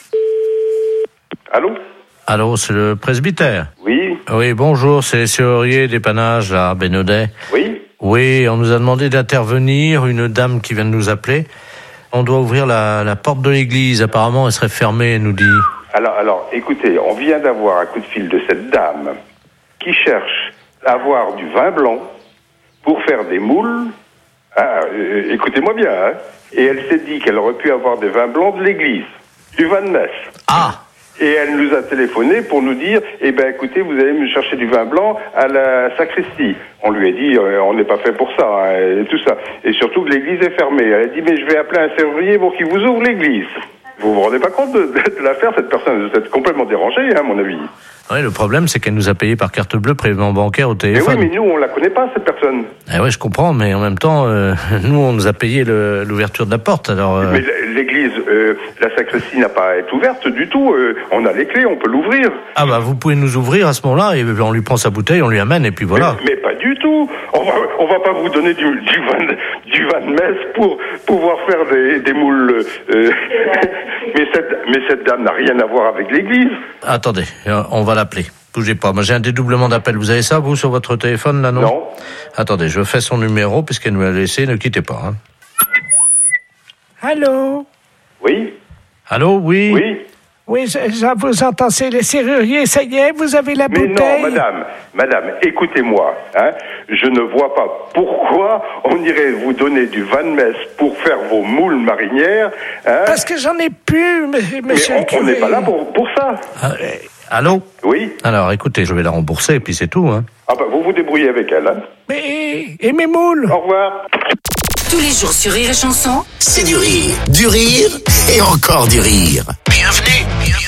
Allô? Allô, c'est le presbytère? Oui. Oui, bonjour, c'est serrurier dépannage à Bénodet. Oui. Oui, on nous a demandé d'intervenir, une dame qui vient de nous appeler. On doit ouvrir la, la porte de l'église, apparemment elle serait fermée, elle nous dit. Alors, alors, écoutez, on vient d'avoir un coup de fil de cette dame qui cherche à avoir du vin blanc pour faire des moules. Ah, euh, écoutez-moi bien, hein. Et elle s'est dit qu'elle aurait pu avoir des vins blancs de l'église, du vin de messe. Ah. Et elle nous a téléphoné pour nous dire, eh ben écoutez, vous allez me chercher du vin blanc à la sacristie. On lui a dit, euh, on n'est pas fait pour ça, hein, et tout ça. Et surtout que l'église est fermée. Elle a dit, mais je vais appeler un serrurier pour qu'il vous ouvre l'église. Vous vous rendez pas compte de, de l'affaire? Cette personne, vous êtes complètement dérangée, hein, à mon avis. Oui, le problème, c'est qu'elle nous a payé par carte bleue prélèvement bancaire au Mais téléphone. oui, mais nous, on la connaît pas, cette personne. Eh ouais, je comprends, mais en même temps, euh, nous, on nous a payé le- l'ouverture de la porte, alors... euh, Mais l'église, euh, la sacristie n'a pas à être ouverte du tout. Euh, on a les clés, on peut l'ouvrir. Ah bah, vous pouvez nous ouvrir à ce moment-là, et on lui prend sa bouteille, on lui amène, et puis voilà. Mais, mais pas du tout. On va, on va pas vous donner du, du, vin, de- du vin de messe pour pouvoir faire des, des moules. euh, mais, cette, mais cette dame n'a rien à voir avec l'église. Attendez, euh, on va l'appeler. Bougez pas. Moi, j'ai un dédoublement d'appel. Vous avez ça, vous, sur votre téléphone, là, non? Non. Attendez, je fais son numéro, puisqu'elle nous l'a laissé. Ne quittez pas, hein. Allô? Oui. Allô, oui? Oui. Oui, je, je vous entends, c'est les serruriers, ça y est, vous avez la Mais bouteille? non, madame, madame, écoutez-moi, hein, je ne vois pas pourquoi on irait vous donner du vin de messe pour faire vos moules marinières. Hein. Parce que j'en ai plus, monsieur Mais le on- on curé. n'est pas là pour, pour ça. Ah, euh, allô? Oui. Alors, écoutez, je vais la rembourser, et puis c'est tout, hein. Ah bah, vous vous débrouillez avec elle. Hein. Mais, et mes moules? Au revoir. Tous les jours sur Rire et Chanson, C'est du rire, du rire et encore du rire. Bienvenue.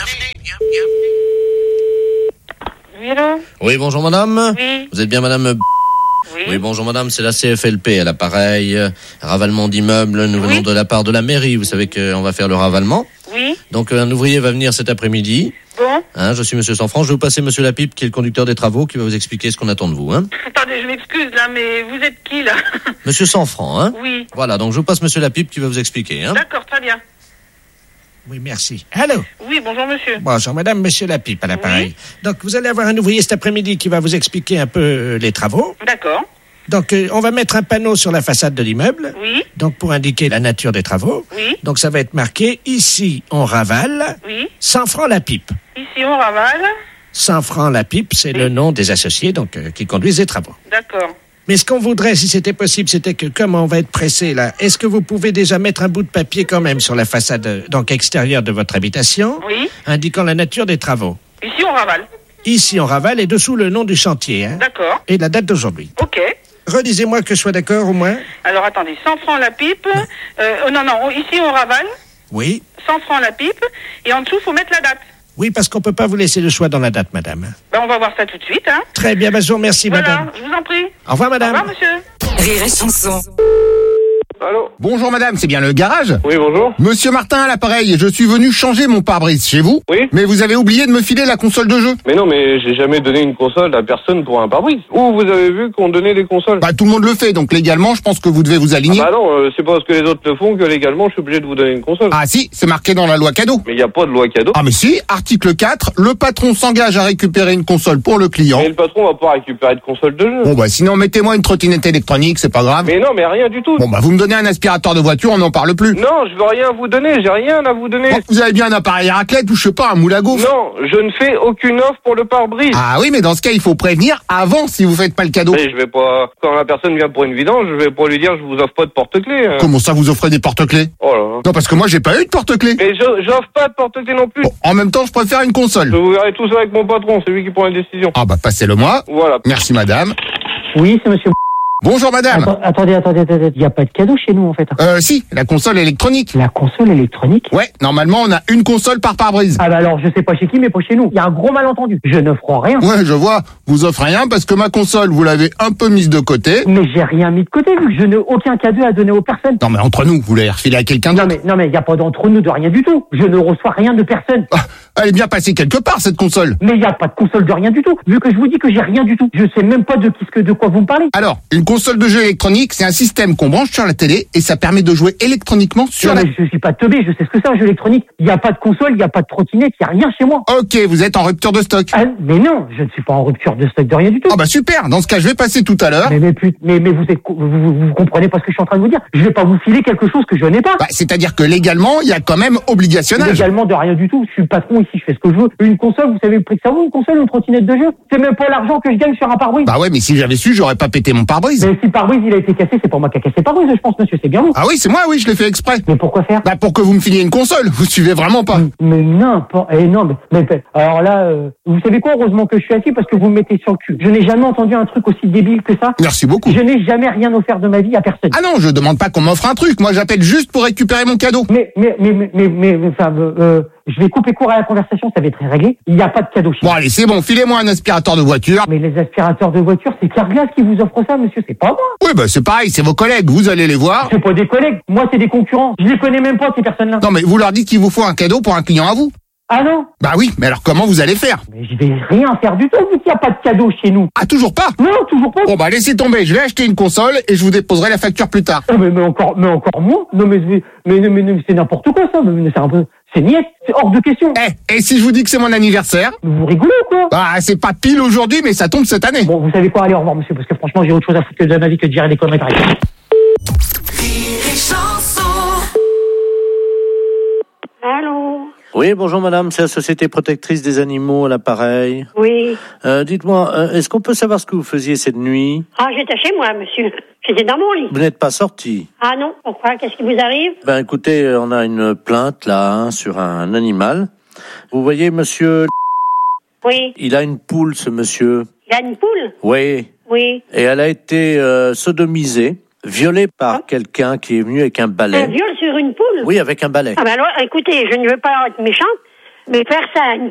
Oui, allô? Oui, bonjour, madame. Oui. Vous êtes bien, madame? Oui. Oui, bonjour, madame, c'est la C F L P à l'appareil. euh, Ravalement d'immeubles, nous venons de la part de la mairie. Vous savez qu'on va faire le ravalement. Oui. Donc, un ouvrier va venir cet après-midi. Bon. Hein, je suis monsieur Sanfranc. Je vais vous passer monsieur Lapipe, qui est le conducteur des travaux, qui va vous expliquer ce qu'on attend de vous, hein. Attendez, je m'excuse là, mais vous êtes qui là? Monsieur Sanfranc, hein. Oui. Voilà, donc je vous passe monsieur Lapipe qui va vous expliquer, hein. D'accord, très bien. Oui, merci. Allô? Oui, bonjour monsieur. Bonjour, madame, monsieur Lapipe à l'appareil. Donc, vous allez avoir un ouvrier cet après-midi qui va vous expliquer un peu euh, les travaux. D'accord. Donc, euh, on va mettre un panneau sur la façade de l'immeuble. Oui. Donc, pour indiquer la nature des travaux. Oui. Donc, ça va être marqué, ici, on ravale. Oui. cent francs la pipe. Ici on ravale. cent francs la pipe, c'est le nom des associés donc euh, qui conduisent les travaux. D'accord. Mais ce qu'on voudrait, si c'était possible, c'était que, comme on va être pressé là, est-ce que vous pouvez déjà mettre un bout de papier quand même sur la façade euh, donc extérieure de votre habitation, Oui. indiquant la nature des travaux? Ici on ravale. Ici, on ravale et dessous le nom du chantier, hein, D'accord. et la date d'aujourd'hui. Ok. Redisez-moi que je sois d'accord au moins. Alors attendez, cent francs la pipe. Euh, oh, non, non, on- ici on ravale. Oui. cent francs la pipe. Et en dessous, faut mettre la date. Oui, parce qu'on peut pas vous laisser le choix dans la date, madame. Ben, on va voir ça tout de suite, hein. Très bien, ben, je vous remercie, Voilà, madame. je vous en prie. Au revoir, madame. Au revoir, monsieur. Rire et Chanson. Allô? Bonjour madame, c'est bien le garage? Oui, bonjour. Monsieur Martin à l'appareil, je suis venu changer mon pare-brise chez vous. Oui. Mais vous avez oublié de me filer la console de jeu. Mais non, mais j'ai jamais donné une console à personne pour un pare-brise. Où vous avez vu qu'on donnait des consoles? Bah tout le monde le fait, donc légalement je pense que vous devez vous aligner. Ah bah non, euh, c'est pas parce que les autres le font que légalement je suis obligé de vous donner une console. Ah si, c'est marqué dans la loi cadeau. Mais il n'y a pas de loi cadeau. Ah mais si, article quatre, le patron s'engage à récupérer une console pour le client. Mais le patron va pas récupérer de console de jeu. Bon bah sinon mettez-moi une trottinette électronique, c'est pas grave. Mais non, mais rien du tout. Bon bah vous me donnez un aspirateur de voiture, on n'en parle plus. Non, je veux rien vous donner, j'ai rien à vous donner. Bon, vous avez bien un appareil à raclette ou je sais pas, un moule à gaufre? Non, je ne fais aucune offre pour le pare-brise. Ah oui, mais dans ce cas, il faut prévenir avant si vous faites pas le cadeau. Mais je vais pas, quand la personne vient pour une vidange, je vais pas lui dire je vous offre pas de porte-clés. hein. Comment ça, vous offrez des porte-clés? Oh là. Non, parce que moi, j'ai pas eu de porte-clés. Mais je, j'offre pas de porte-clés non plus. Bon, en même temps, je préfère une console. Je vous verrez tout ça avec mon patron, c'est lui qui prend les décisions. Ah bah, passez-le moi. Voilà. Merci, madame. Oui, c'est monsieur. Bonjour, madame. Attends, attendez, attendez, attendez. Il n'y a pas de cadeau chez nous, en fait. Euh, si, la console électronique. La console électronique? Ouais, normalement, on a une console par pare-brise. Ah bah alors, je sais pas chez qui, mais pas chez nous. Il y a un gros malentendu. Je n'offre rien. Ouais, je vois. Vous offrez rien parce que ma console, vous l'avez un peu mise de côté. Mais j'ai rien mis de côté, vu que je n'ai aucun cadeau à donner aux personnes. Non, mais entre nous, vous l'avez refilé à quelqu'un d'autre. Non mais, non mais, il n'y a pas d'entre nous de rien du tout. Je ne reçois rien de personne. Ah, elle est bien passée quelque part, cette console. Mais il n'y a pas de console de rien du tout. Vu que je vous dis que j'ai rien du tout. Je sais même pas de qui, de quoi vous me parlez. Alors, une console de jeu électronique, c'est un système qu'on branche sur la télé et ça permet de jouer électroniquement sur non, la... mais je suis pas teubé, je sais ce que c'est un jeu électronique. Il n'y a pas de console, il n'y a pas de trottinette, il n'y a rien chez moi. Ok, vous êtes en rupture de stock. Ah, mais non, je ne suis pas en rupture de stock de rien du tout. Ah bah super, dans ce cas, je vais passer tout à l'heure. Mais, mais, put- mais, mais vous, êtes, vous, vous, vous comprenez pas ce que je suis en train de vous dire. Je vais pas vous filer quelque chose que je n'ai pas. Bah, c'est-à-dire que légalement, il y a quand même obligationnage. Légalement de rien du tout. Je suis le patron ici, je fais ce que je veux. Une console, vous savez le prix que ça vaut, une console, une trottinette de jeu. C'est même pas l'argent que je gagne sur un pare-brise. Bah ouais, mais si j'avais su, j'aurais pas pété mon pare-brise. Mais si le pare-brise il a été cassé, c'est pas moi qui a cassé le pare-brise, je pense, monsieur, c'est bien vous. Ah oui, c'est moi, oui, je l'ai fait exprès. Mais pourquoi faire? Bah pour que vous me filiez une console, vous suivez vraiment pas. Mais n'importe. Eh non, mais, mais mais- alors là, euh, vous savez quoi? Heureusement que je suis assis parce que vous me mettez sur le cul. Je n'ai jamais entendu un truc aussi débile que ça. Merci beaucoup. Je n'ai jamais rien offert de ma vie à personne. Ah non, je demande pas qu'on m'offre un truc, moi j'appelle juste pour récupérer mon cadeau. Mais mais mais mais mais, mais, enfin, euh, je vais couper court à la conversation, ça va être réglé. Il n'y a pas de cadeau chez Bon, allez, c'est bon, filez-moi un aspirateur de voiture. Mais les aspirateurs de voiture, c'est Carglass qui vous offre ça, monsieur, c'est pas moi. Oui, bah c'est pareil, c'est vos collègues, vous allez les voir. C'est pas des collègues, moi c'est des concurrents. Je les connais même pas, ces personnes-là. Non, mais vous leur dites qu'il vous faut un cadeau pour un client à vous. Ah non? Bah oui, mais alors comment vous allez faire? Mais je vais rien faire du tout, vu qu'il n'y a pas de cadeau chez nous. Ah, toujours pas? Non, toujours pas. Bon, bah laissez tomber, je vais acheter une console et je vous déposerai la facture plus tard. Oh, mais, mais encore, mais encore moi? Non, mais, mais, mais, mais, mais c'est n'importe quoi, ça. Mais, c'est un peu, c'est niette, c'est hors de question. Eh, et si je vous dis que c'est mon anniversaire? Vous rigolez ou quoi? Bah, c'est pas pile aujourd'hui, mais ça tombe cette année. Bon, vous savez quoi? Allez, au revoir, monsieur, parce que franchement, j'ai autre chose à foutre que de ma vie que de gérer des conneries pareilles. Allô? Oui, bonjour madame, c'est la Société Protectrice des Animaux à l'appareil. Oui. Euh, dites-moi, euh, est-ce qu'on peut savoir ce que vous faisiez cette nuit? Ah, j'étais chez moi, monsieur. J'étais dans mon lit. Vous n'êtes pas sorti? Ah non, pourquoi? Qu'est-ce qui vous arrive? Ben écoutez, on a une plainte là hein, sur un animal. Vous voyez monsieur... Oui. Il a une poule, ce monsieur. Il a une poule? Oui. Oui. Et elle a été euh, sodomisée, violée par ah. quelqu'un qui est venu avec un balai. Un viol sur une poule? Oui, avec un balai. Ah ben alors, écoutez, je ne veux pas être méchante, mais faire ça à une